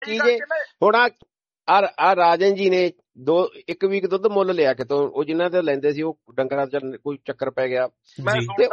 ਚੀਜ਼ ਹੁਣ ਆ ਰਾਜਨ ਜੀ ਨੇ 1 ਵੀਕ ਦੁੱਧ ਮੁੱਲ ਲਿਆ ਕਿਤੋਂ, ਉਹ ਜਿਨ੍ਹਾਂ ਤੇ ਲੈਂਦੇ ਸੀ ਉਹ ਡੰਗਰਾਂ ਚ ਕੋਈ ਚੱਕਰ ਪੈ ਗਿਆ ਤੇ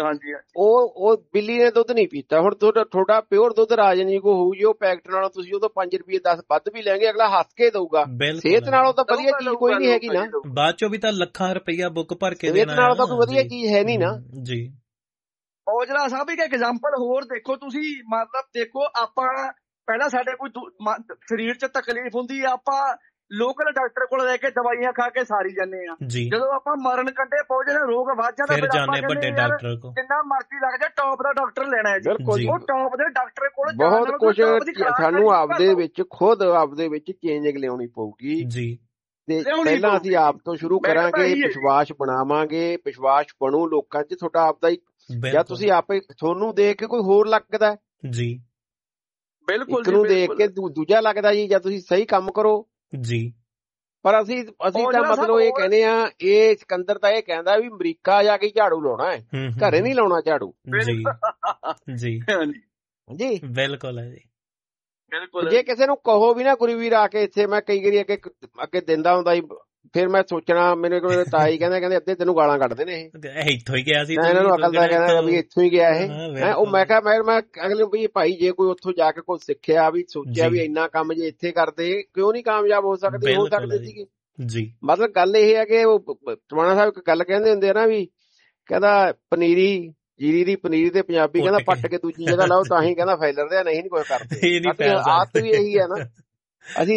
ਉਹ ਬਿੱਲੀ ਨੇ ਦੁੱਧ ਨਹੀਂ ਪੀਤਾ। ਹੁਣ ਤੁਹਾਡਾ ਪਿਓਰ ਦੁੱਧ ਰਾਜਨ ਜੀ ਕੋ ਹੋਊ ਜੀ, ਉਹ ਪੈਕਟ ਨਾਲੋਂ ਤੁਸੀਂ ਉਹ ਤੋਂ 5 ਰੁਪਏ 10 ਵੱਧ ਵੀ ਲੈਂਗੇ, ਅਗਲਾ ਹੱਸ ਕੇ ਦਊਗਾ। ਸਿਹਤ ਨਾਲੋਂ ਤਾਂ ਵਧੀਆ ਚੀਜ਼ ਕੋਈ ਨਹੀਂ ਹੈਗੀ ਨਾ, ਬਾਅਦ ਚੋਂ ਵੀ ਤਾਂ ਲੱਖਾਂ ਰੁਪਈਆ ਬੁੱਕ ਭਰ ਕੇ ਸਿਹਤ ਨਾਲੋਂ ਤਾਂ ਕੋਈ ਵਧੀਆ ਚੀਜ਼ ਹੈ ਨਹੀਂ ਨਾ ਜੀ। ਔਜਲਾ ਸਾਹਿਬ ਇੱਕ ਐਗਜ਼ਾਮਪਲ ਹੋਰ ਦੇਖੋ ਤੁਸੀਂ, ਮਤਲਬ ਦੇਖੋ ਆਪਾਂ ਪਹਿਲਾਂ ਸਾਡੇ ਕੋਈ ਸਰੀਰ 'ਚ ਤਕਲੀਫ ਹੁੰਦੀ ਆ, ਆਪਾਂ ਲੋਕਲ ਡਾਕਟਰ ਕੋਲ ਲੈ ਕੇ ਦਵਾਈਆਂ ਖਾ ਕੇ ਸਾਰੀ ਜਾਂਦੇ ਆ। ਜਦੋਂ ਆਪਾਂ ਮਰਨ ਕੰਢੇ ਪਹੁੰਚ ਜਾਂਦੇ, ਰੋਗ ਵੱਧ ਜਾਂਦਾ, ਫਿਰ ਜਾਂਦੇ ਵੱਡੇ ਡਾਕਟਰ ਕੋਲ, ਜਿੰਨਾ ਮਰਜ਼ੀ ਲੱਗ ਜਾ ਟੌਪ ਦਾ ਡਾਕਟਰ ਲੈਣਾ ਹੈ ਜੀ। ਉਹ ਟੌਪ ਦੇ ਡਾਕਟਰ ਕੋਲ ਬਹੁਤ ਕੁਝ ਸਾਨੂੰ ਆਪਦੇ ਵਿੱਚ ਖੁਦ ਆਪਦੇ ਵਿੱਚ ਚੇਂਜਿੰਗ ਲਿਆਉਣੀ ਪਊਗੀ ਜੀ। ਤੇ ਪਹਿਲਾਂ ਅਸੀਂ ਆਪ ਤੋਂ ਸ਼ੁਰੂ ਕਰਾਂਗੇ, ਵਿਸ਼ਵਾਸ ਬਣਾਵਾਂਗੇ, ਵਿਸ਼ਵਾਸ ਬਣੂ ਲੋਕਾਂ 'ਚ ਤੁਹਾਡਾ ਆਪਦਾ ਹੀ, ਜਾਂ ਤੁਸੀਂ ਆਪੇ ਤੁਹਾਨੂੰ ਦੇਖ ਕੇ ਕੋਈ ਹੋਰ ਲੱਗਦਾ ਜੀ, ਬਿਲਕੁਲ ਇੱਕ ਨੂੰ ਦੇਖ ਕੇ ਦੂਜਾ ਲੱਗਦਾ ਜੀ, ਜਾਂ ਤੁਸੀਂ ਸਹੀ ਕੰਮ ਕਰੋ ਜੀ। ਪਰ ਅਸੀਂ ਤਾਂ ਮਤਲਬ ਇਹ ਕਹਿੰਦੇ ਆ, ਇਹ ਸਿਕੰਦਰ ਤਾਂ ਇਹ ਕਹਿੰਦਾ ਵੀ ਅਮਰੀਕਾ ਜਾ ਕੇ ਝਾੜੂ ਲਾਉਣਾ ਹੈ, ਘਰੇ ਨਹੀਂ ਲਾਉਣਾ ਝਾੜੂ ਜੀ ਜੀ ਜੀ ਬਿਲਕੁਲ ਹੈ ਜੀ। ਜੇ ਕਿਸੇ ਨੂੰ ਕਹੋ ਵੀ ਨਾ ਗੁਰਵੀਰ ਆ ਕੇ ਇੱਥੇ, ਮੈਂ ਕਈ ਵਾਰੀ ਅੱਗੇ ਦਿੰਦਾ ਹੁੰਦਾ ਸੀ, ਫਿਰ ਮੈਂ ਸੋਚਣਾ, ਮੇਰੇ ਕੋਲ ਤਾਈ ਕਹਿੰਦੇ ਅੱਧੇ ਤੈਨੂੰ ਗਾਲਾਂ ਕੱਢਦੇ ਨੇ, ਇਹ ਇੱਥੋਂ ਹੀ ਗਿਆ ਸੀ, ਇਹਨਾਂ ਨੂੰ ਅਕਲ ਦਾ ਕਹਿੰਦਾ ਵੀ ਇੱਥੋਂ ਹੀ ਗਿਆ ਇਹ। ਉਹ ਮੈਂ ਕਿਹਾ ਮੈਂ ਅਗਲੇ ਵੀ ਭਾਈ ਜੇ ਕੋਈ ਉੱਥੋਂ ਜਾ ਕੇ ਕੁਝ ਸਿੱਖਿਆ ਵੀ, ਸੋਚਿਆ ਵੀ ਇੰਨਾ ਕੰਮ ਜੇ ਇੱਥੇ ਕਰਦੇ ਕਿਉਂ ਨਹੀਂ ਕਾਮਯਾਬ ਹੋ ਸਕਦੇ ਸੀਗੇ ਜੀ। ਮਤਲਬ ਗੱਲ ਇਹ ਹੈ ਕਿ ਉਹ ਟਵਾਣਾ ਸਾਹਿਬ ਇੱਕ ਗੱਲ ਕਹਿੰਦੇ ਹੁੰਦੇ ਆ ਨਾ, ਵੀ ਕਹਿੰਦਾ ਪਨੀਰੀ ਜੀਰੀ ਦੀ ਪਨੀਰੀ ਤੇ ਪੰਜਾਬੀ ਕਹਿੰਦਾ ਪੱਟ ਕੇ ਦੂਜੀ ਜਗ੍ਹਾ ਲਾਓ ਤਾਂ ਹੀ ਕਹਿੰਦਾ ਫੈਲਰਦੇ ਆ, ਨਹੀਂ ਕੁਝ ਕਰਦੇ। ਆਦਤ ਵੀ ਇਹੀ ਹੈ ਨਾ ਅਸੀਂ।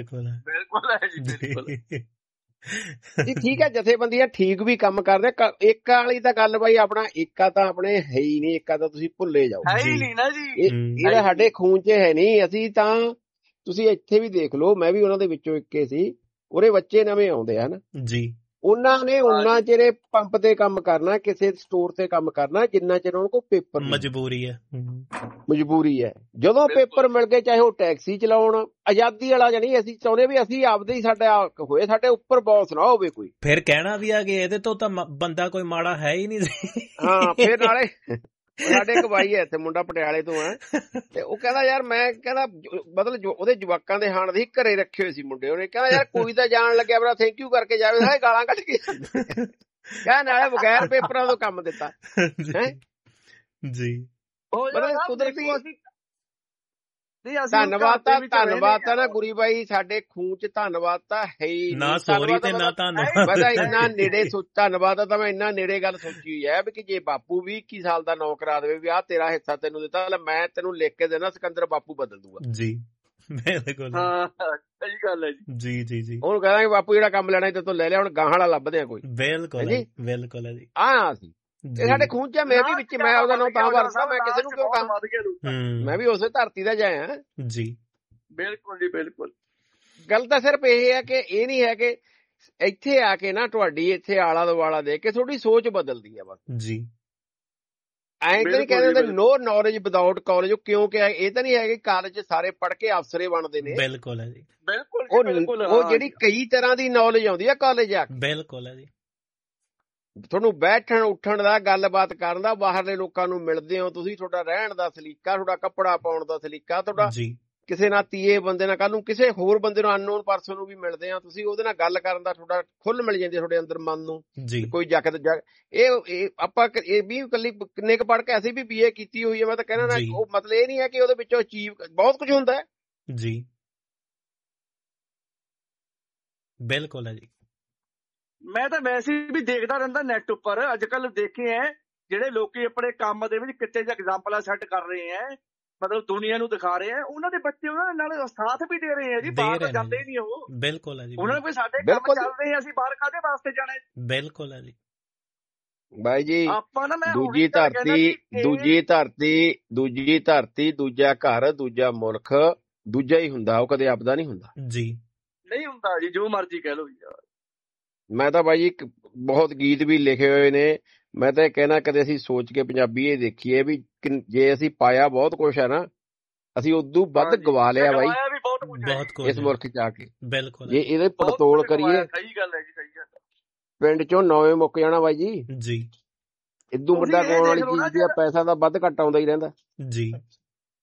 ਬਿਲਕੁਲ ਜੀ ਠੀਕ ਹੈ, ਜਥੇਬੰਦੀਆਂ ਠੀਕ ਵੀ ਕੰਮ ਕਰਦੇ। ਏਕਾ ਵਾਲੀ ਤਾਂ ਗੱਲ ਬਾਈ, ਆਪਣਾ ਏਕਾ ਤਾਂ ਆਪਣੇ ਹੈ ਹੀ ਨਹੀਂ, ਏਕਾ ਤਾਂ ਤੁਸੀਂ ਭੁੱਲੇ ਜਾਓ, ਇਹਦਾ ਸਾਡੇ ਖੂਨ 'ਚ ਹੈ ਨਹੀਂ। ਅਸੀਂ ਤਾਂ ਤੁਸੀਂ ਇੱਥੇ ਵੀ ਦੇਖ ਲਓ, ਮੈਂ ਵੀ ਉਹਨਾਂ ਦੇ ਵਿੱਚੋਂ ਇੱਕੇ ਸੀ, ਉਹਦੇ ਬੱਚੇ ਨਵੇਂ ਆਉਂਦੇ ਹਨ ਜੀ, ਉਹਨਾਂ ਨੇ ਉਹਨਾਂ ਚਿਰ ਪੰਪ ਤੇ ਕੰਮ ਕਰਨਾ, ਕਿਸੇ ਸਟੋਰ ਤੇ ਕੰਮ ਕਰਨਾ ਜਿੰਨਾ ਚਿਰ ਉਹਨਾਂ ਕੋਲ ਪੇਪਰ, ਮਜਬੂਰੀ ਹੈ। ਜਦੋਂ ਪੇਪਰ ਮਿਲ ਗਏ, ਚਾਹੇ ਉਹ ਟੈਕਸੀ ਚਲਾਉਣ, ਆਜ਼ਾਦੀ ਵਾਲਾ ਜਾਨੀ ਅਸੀਂ ਚਾਹੁੰਦੇ ਵੀ ਅਸੀਂ ਆਪਦੇ ਹੀ ਸਾਡਾ ਹੋਏ, ਸਾਡੇ ਉੱਪਰ ਬੌਸ ਨਾ ਹੋਵੇ ਕੋਈ, ਫਿਰ ਕਹਿਣਾ ਵੀ ਆ ਕਿ ਇਹਦੇ ਤੋਂ ਤਾਂ ਬੰਦਾ ਕੋਈ ਮਾੜਾ ਹੈ ਹੀ ਨਹੀਂ। ਹਾਂ, ਫਿਰ ਨਾਲੇ ਸਾਡੇ ਇੱਕ ਬਾਈ ਹੈ ਇੱਥੇ ਮੁੰਡਾ ਪਟਿਆਲੇ ਤੋਂ ਹੈ, ਤੇ ਉਹ ਕਹਿੰਦਾ ਯਾਰ ਮੈਂ ਕਹਿੰਦਾ ਮਤਲਬ ਉਹਦੇ ਜਵਾਕਾਂ ਦੇ ਹਾਣ ਦੇ ਘਰੇ ਰੱਖੇ ਹੋਏ ਸੀ ਮੁੰਡੇ, ਉਹਨੇ ਕਹਿੰਦਾ ਯਾਰ ਕੋਈ ਤਾਂ ਜਾਣ ਲੱਗਿਆ ਬੜਾ ਥੈਂਕ ਯੂ ਕਰਕੇ ਜਾਵੇ, ਸਾਰੇ ਗਾਲਾਂ ਕੱਢ ਕੇ ਕਹਿ ਨਾਲੇ ਬਗੈਰ ਪੇਪਰਾਂ ਤੋਂ ਕੰਮ ਦਿੱਤਾ ਹੈ ਜੀ। ਕੁਦਰਤੀ ਧੰਨਵਾਦ ਤਾਂ ਨਾ ਗੁਰੀ ਬਾਈ, ਸਾਡੇ ਖੂਨ 'ਚ ਧੰਨਵਾਦ ਤਾਂ ਹੈ ਹੀ ਨਾ, ਸੋਰੀ ਤੇ ਨਾ ਧੰਨਵਾਦ। ਇੰਨਾ ਨੇੜੇ ਧੰਨਵਾਦ ਤਾਂ ਮੈਂ ਇੰਨਾ ਨੇੜੇ ਗੱਲ ਸੋਚੀ ਹੋਈ ਹੈ ਵੀ ਕਿ ਜੇ ਬਾਪੂ ਵੀ 21 ਸਾਲ ਦਾ ਨੌ ਕਰਾ ਦੇਵੇ ਵੀ ਆਹ ਤੇਰਾ ਹਿੱਸਾ ਤੈਨੂੰ ਦਿੱਤਾ, ਮੈਂ ਤੈਨੂੰ ਲਿਖ ਕੇ ਦੇਣਾ, ਸਿਕੰਦਰ ਬਾਪੂ ਬਦਲ ਦੂਗਾ ਜੀ। ਬਿਲਕੁਲ ਹਾਂ, ਸਹੀ ਗੱਲ ਹੈ ਜੀ ਜੀ ਜੀ। ਉਹਨੂੰ ਕਹਿੰਦਾ ਬਾਪੂ ਜਿਹੜਾ ਕੰਮ ਲੈਣਾ ਤੇ ਤੋਂ ਲੈ ਲਿਆ, ਹੁਣ ਗਾਹਾਂ ਵਾਲਾ ਲੱਭਦੇ ਆ ਕੋਈ। ਬਿਲਕੁਲ ਜੀ, ਬਿਲਕੁਲ ਹੈ ਜੀ। ਹਾਂ ਸੀ ਇਹ ਸਾਡੇ ਖੂਨ 'ਚ, ਮੈਂ ਵੀ ਵਿੱਚ, ਮੈਂ ਉਹਦਾ ਨਾਮ ਤਾਂ ਵਰਤਦਾ, ਮੈਂ ਕਿਸੇ ਨੂੰ ਕਿਉਂ ਕਹਾਂ, ਮੈਂ ਵੀ ਉਸੇ ਧਰਤੀ ਦਾ ਜਾਇਆ ਜੀ। ਬਿਲਕੁਲ ਜੀ ਬਿਲਕੁਲ। ਗੱਲ ਤਾਂ ਸਿਰਫ ਇਹ ਹੈ ਕਿ ਇਹ ਨਹੀਂ ਹੈ ਕਿ ਇੱਥੇ ਆ ਕੇ ਨਾ ਤੁਹਾਡੀ ਇੱਥੇ ਆਲਾ ਦੁਆਲਾ ਦੇ ਕੇ ਤੁਹਾਡੀ ਸੋਚ ਬਦਲਦੀ ਹੈ ਬਸ ਜੀ। ਐਂ ਤਾਂ ਨਹੀਂ ਕਹਿੰਦੇ ਨੋ ਨੌਲੇਜ ਵਿਦਾਊਟ ਕਾਲਜ, ਕਿਉਂਕਿ ਇਹ ਤਾਂ ਨਹੀਂ ਹੈ ਕਿ ਕਾਲਜ 'ਚ ਸਾਰੇ ਪੜ੍ਹ ਕੇ ਅਫਸਰੇ ਬਣਦੇ ਨੇ। ਬਿਲਕੁਲ ਹੈ ਜੀ, ਬਿਲਕੁਲ। ਉਹ ਜਿਹੜੀ ਕਈ ਤਰ੍ਹਾਂ ਦੀ ਨੌਲੇਜ ਆਉਂਦੀ ਹੈ ਕਾਲਜ ਆ ਕੇ। ਬਿਲਕੁਲ ਹੈ ਜੀ। ਤੁਹਾਨੂੰ ਬੈਠਣ ਉੱਠਣ ਦਾ, ਗੱਲਬਾਤ ਕਰਨ ਦਾ, ਬਾਹਰਲੇ ਲੋਕਾਂ ਨੂੰ ਮਿਲਦੇ ਹੋ ਤੁਸੀਂ, ਤੁਹਾਡਾ ਰਹਿਣ ਦਾ ਸਲੀਕਾ, ਤੁਹਾਡਾ ਕੱਪੜਾ ਪਾਉਣ ਦਾ ਸਲੀਕਾ, ਤੁਹਾਡਾ ਕਿਸੇ ਨਾਲ ਤੀਏ ਬੰਦੇ ਨਾਲ, ਕੱਲ ਨੂੰ ਕਿਸੇ ਹੋਰ ਬੰਦੇ ਨੂੰ, ਅਨਨੋਨ ਪਰਸਨ ਨੂੰ ਵੀ ਮਿਲਦੇ ਆ ਤੁਸੀਂ, ਉਹਦੇ ਨਾਲ ਗੱਲ ਕਰਨ ਦਾ ਤੁਹਾਡਾ ਖੁੱਲ ਮਿਲ ਜਾਂਦੀ ਹੈ ਤੁਹਾਡੇ ਅੰਦਰ ਮਨ ਨੂੰ। ਕੋਈ ਇਹ ਆਪਾਂ ਇਹ ਵੀ ਇਕੱਲੀ ਕਿੰਨੇ ਕੁ ਪੜ੍ਹ ਕੇ, ਅਸੀਂ ਵੀ BA ਕੀਤੀ ਹੋਈ ਹੈ, ਮੈਂ ਤਾਂ ਕਹਿਣਾ ਨਾ, ਉਹ ਮਤਲਬ ਇਹ ਨਹੀਂ ਹੈ ਕਿ ਉਹਦੇ ਵਿੱਚੋਂ ਅਚੀਵ ਬਹੁਤ ਕੁਝ ਹੁੰਦਾ ਹੈ ਜੀ। ਬਿਲਕੁਲ ਹੈ ਜੀ। ਮੈਂ ਤਾਂ ਵੈਸੇ ਵੀ ਦੇਖਦਾ ਰਹਿੰਦਾ ਨੈਟ ਉੱਪਰ, ਅੱਜ ਕੱਲ ਦੇਖੇ ਹੈ ਜਿਹੜੇ ਲੋਕੀ ਆਪਣੇ ਕੰਮ ਦੇ ਵਿੱਚ ਕਿਤੇ ਐਗਜ਼ਾਮਪਲਾਂ ਸੈੱਟ ਕਰ ਰਹੇ ਹੈ, ਮਤਲਬ ਦੁਨੀਆ ਨੂੰ ਦਿਖਾ ਰਹੇ ਹੈ, ਉਹਨਾਂ ਦੇ ਬੱਚੇ ਉਹਨਾਂ ਨਾਲ ਸਾਥ ਵੀ ਦੇ ਰਹੇ ਹੈ ਜੀ, ਬਾਹਰ ਤਾਂ ਜਾਂਦੇ ਹੀ ਨਹੀਂ ਉਹ। ਬਿਲਕੁਲ ਹੈ ਜੀ। ਉਹਨਾਂ ਨੂੰ ਕੋਈ ਸਾਡੇ ਕੰਮ ਚੱਲ ਰਹੇ, ਅਸੀਂ ਬਾਹਰ ਕਾਹਦੇ ਵਾਸਤੇ ਜਾਣਾ। ਬਿਲਕੁਲ ਹੈ ਜੀ ਬਾਈ ਜੀ। ਆਪਾਂ ਨਾ ਦੂਜੀ ਧਰਤੀ ਦੂਜਾ ਘਰ, ਦੂਜਾ ਮੁਲਕ, ਦੂਜਾ ਹੀ ਹੁੰਦਾ, ਉਹ ਕਦੇ ਆਪਦਾ ਨਹੀਂ ਹੁੰਦਾ ਜੀ। ਨਹੀਂ ਹੁੰਦਾ ਜੀ, ਜੋ ਮਰਜ਼ੀ ਕਹਿ ਲਓ ਯਾਰ। ਮੈਂ ਤਾਂ ਬਾਈ ਜੀ ਬਹੁਤ ਗੀਤ ਵੀ ਲਿਖੇ ਹੋਏ ਨੇ, ਮੈਂ ਤਾਂ ਇਹ ਕਹਿਣਾ ਕਦੇ ਅਸੀਂ ਸੋਚ ਕੇ ਪੰਜਾਬੀ ਇਹ ਦੇਖੀਏ ਵੀ ਜੇ ਅਸੀਂ ਪਾਇਆ ਬਹੁਤ ਕੁਛ ਹੈ ਨਾ, ਅਸੀਂ ਉਦੋਂ ਵੱਧ ਗਵਾ ਲਿਆ ਬਾਈ ਇਸ ਮੁਲਕ 'ਚ ਆ ਕੇ। ਬਿਲਕੁਲ। ਜੇ ਇਹਦੇ ਪੜਤੋਲ ਕਰੀਏ, ਸਹੀ ਗੱਲ ਹੈ ਜੀ, ਸਹੀ ਗੱਲ। ਪਿੰਡ 'ਚੋਂ ਨੌਵੇਂ ਮੁੱਕ ਜਾਣਾ ਬਾਈ ਜੀ। ਇਦੋਂ ਵੱਡਾ ਕੋਣ ਵਾਲੀ ਚੀਜ਼ ਆ, ਪੈਸਾ ਤਾਂ ਵੱਧ ਘੱਟ ਆਉਂਦਾ ਹੀ ਰਹਿੰਦਾ ਜੀ।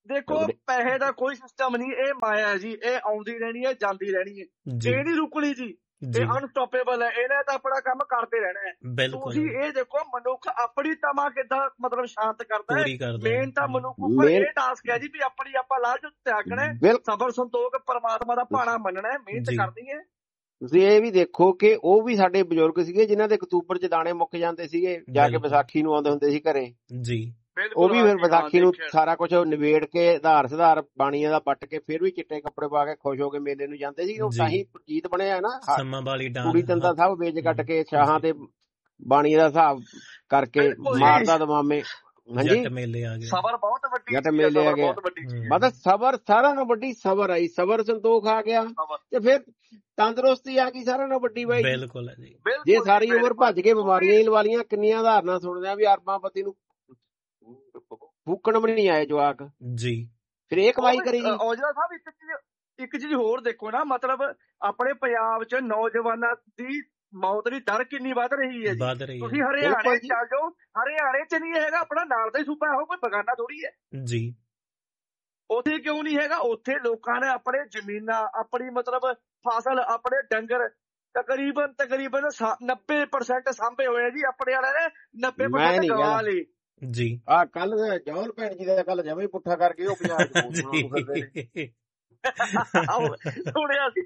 ਦੇਖੋ ਪੈਸੇ ਦਾ ਕੋਈ ਸਿਸਟਮ ਨਹੀਂ, ਇਹ ਮਾਇਆ ਜੀ, ਇਹ ਆਉਂਦੀ ਰਹਿਣੀ ਹੈ, ਜਾਂਦੀ ਰਹਿਣੀ ਹੈ, ਇਹ ਨਹੀਂ ਰੁਕਣੀ ਜੀ, ਇਹ ਅਨਸਟਾਪੇਬਲ ਹੈ, ਇਹਨੇ ਤਾਂ ਆਪਣਾ ਕੰਮ ਕਰਦੇ ਰਹਿਣਾ ਹੈ। ਤੁਸੀਂ ਇਹ ਦੇਖੋ ਮਨੁੱਖ ਆਪਣੀ ਤਮਾ ਕਿੱਦਾਂ ਮਤਲਬ ਸ਼ਾਂਤ ਕਰਦਾ ਹੈ। ਮੇਨ ਤਾਂ ਮਨੁੱਖ ਉੱਪਰ ਇਹ ਟਾਸਕ ਹੈ ਜੀ ਵੀ ਆਪਣੀ ਆਪਾਂ ਲਾਲਚ ਤਿਆਗਣਾ ਹੈ, ਸਬਰ ਸੰਤੋਖ ਪਰਮਾਤਮਾ ਦਾ ਭਾਣਾ ਮੰਨਣਾ ਹੈ, ਮਿਹਨਤ ਕਰਨੀ ਹੈ। ਤੁਸੀਂ ਇਹ ਵੀ ਦੇਖੋ ਕਿ ਉਹ ਵੀ ਸਾਡੇ ਬਜ਼ੁਰਗ ਸੀਗੇ ਜਿਨ੍ਹਾਂ ਦੇ ਅਕਤੂਬਰ 'ਚ ਦਾਣੇ ਮੁੱਕ ਜਾਂਦੇ ਸੀਗੇ, ਜਾ ਕੇ ਵਿਸਾਖੀ ਨੂੰ ਆਉਂਦੇ ਹੁੰਦੇ ਸੀ ਘਰੇ ਜੀ, ਉਹ ਵੀ ਫਿਰ ਵਿਸਾਖੀ ਨੂੰ ਸਾਰਾ ਕੁਝ ਨਿਬੇੜ ਕੇ ਆਧਾਰ ਸੁਧਾਰ ਬਾਣੀਆਂ ਦਾ ਪੱਟ ਕੇ ਫਿਰ ਵੀ ਚਿੱਟੇ ਕੱਪੜੇ ਪਾ ਕੇ ਖੁਸ਼ ਹੋ ਕੇ ਮੇਲੇ ਨੂੰ ਜਾਂਦੇ ਸੀ। ਉਹ ਤਾਂ ਹੀ ਪ੍ਰਤੀਤ ਬਣਿਆ ਨਾ, ਕੁੜੀ ਤੰਦਾ ਸਭ ਵੇਚ ਕੱਟ ਕੇ ਸ਼ਾਹਾਂ ਤੇ ਬਾਣੀਆਂ ਦਾ ਹਿਸਾਬ ਕਰਕੇ ਮਾਰਦਾ ਦਮਾਮੇ। ਹਾਂਜੀ, ਸਬਰ ਬਹੁਤ ਵੱਡੀ ਜੱਟ ਮੇਲੇ ਆ ਗਿਆ, ਮਤਲਬ ਸਬਰ ਸਾਰਿਆਂ ਨਾਲੋਂ ਵੱਡੀ ਸਬਰ ਆਈ, ਸਬਰ ਸੰਤੋਖ ਆ ਗਿਆ ਤੇ ਫਿਰ ਤੰਦਰੁਸਤੀ ਆ ਗਈ ਸਾਰਿਆਂ ਨਾਲੋਂ ਵੱਡੀ ਬਾਈ। ਬਿਲਕੁਲ ਹੈ ਜੀ, ਜੇ ਸਾਰੀ ਉਮਰ ਭੱਜ ਕੇ ਬਿਮਾਰੀਆਂ ਹੀ ਲਵਾ ਲੀਆਂ, ਕਿੰਨੀਆਂ ਉਦਾਹਰਨਾਂ ਸੁਣਦੇ ਆ ਵੀ ਅਰਬਾਂ ਪਤੀ ਨੂੰ ਫੂਕਣ ਵੀ ਨਹੀਂ ਆਏ ਜਵਾਕ ਜੀ, ਫਿਰ ਇਹ ਕਮਾਈ ਕਰੀ ਜੀ। ਔਜਲਾ ਸਾਹਿਬ ਇੱਕ ਚੀਜ਼ ਹੋਰ ਦੇਖੋ ਨਾ, ਮਤਲਬ ਆਪਣੇ ਪੰਜਾਬ 'ਚ ਨੌਜਵਾਨਾਂ ਦੀ ਮੌਤ ਦੀ ਦਰ ਕਿੰਨੀ ਵੱਧ ਰਹੀ ਹੈ ਜੀ। ਤੁਸੀਂ ਹਰਿਆਣੇ ਚੱਲ ਜਾਓ, ਹਰਿਆਣੇ 'ਚ ਨਹੀਂ ਹੈਗਾ, ਆਪਣਾ ਨਾਲ ਦਾ ਹੀ ਸੂਬਾ ਹੈ, ਕੋਈ ਬਗਾਨਾ ਥੋੜੀ ਹੈ ਜੀ। ਉੱਥੇ ਕਿਉਂ ਨਹੀਂ ਹੈਗਾ? ਉੱਥੇ ਲੋਕਾਂ ਨੇ ਆਪਣੇ ਜ਼ਮੀਨਾਂ, ਆਪਣੀ ਮਤਲਬ ਫਸਲ, ਆਪਣੇ ਡੰਗਰ ਤਕਰੀਬਨ 90% ਸਾਂਭੇ ਹੋਏ ਜੀ। ਆਪਣੇ ਵਾਲੇ ਨੇ 90% ਗਵਾ ਲਏ ਜੀ। ਆ ਕੱਲ ਜੌਹਲ ਭੈਣ ਜੀ ਦਾ ਕੱਲ ਜਮੇ ਪੁੱਠਾ ਕਰਕੇ ਉਹ ਪੰਜਾਬ 'ਚ ਸੁਣਿਆ ਸੀ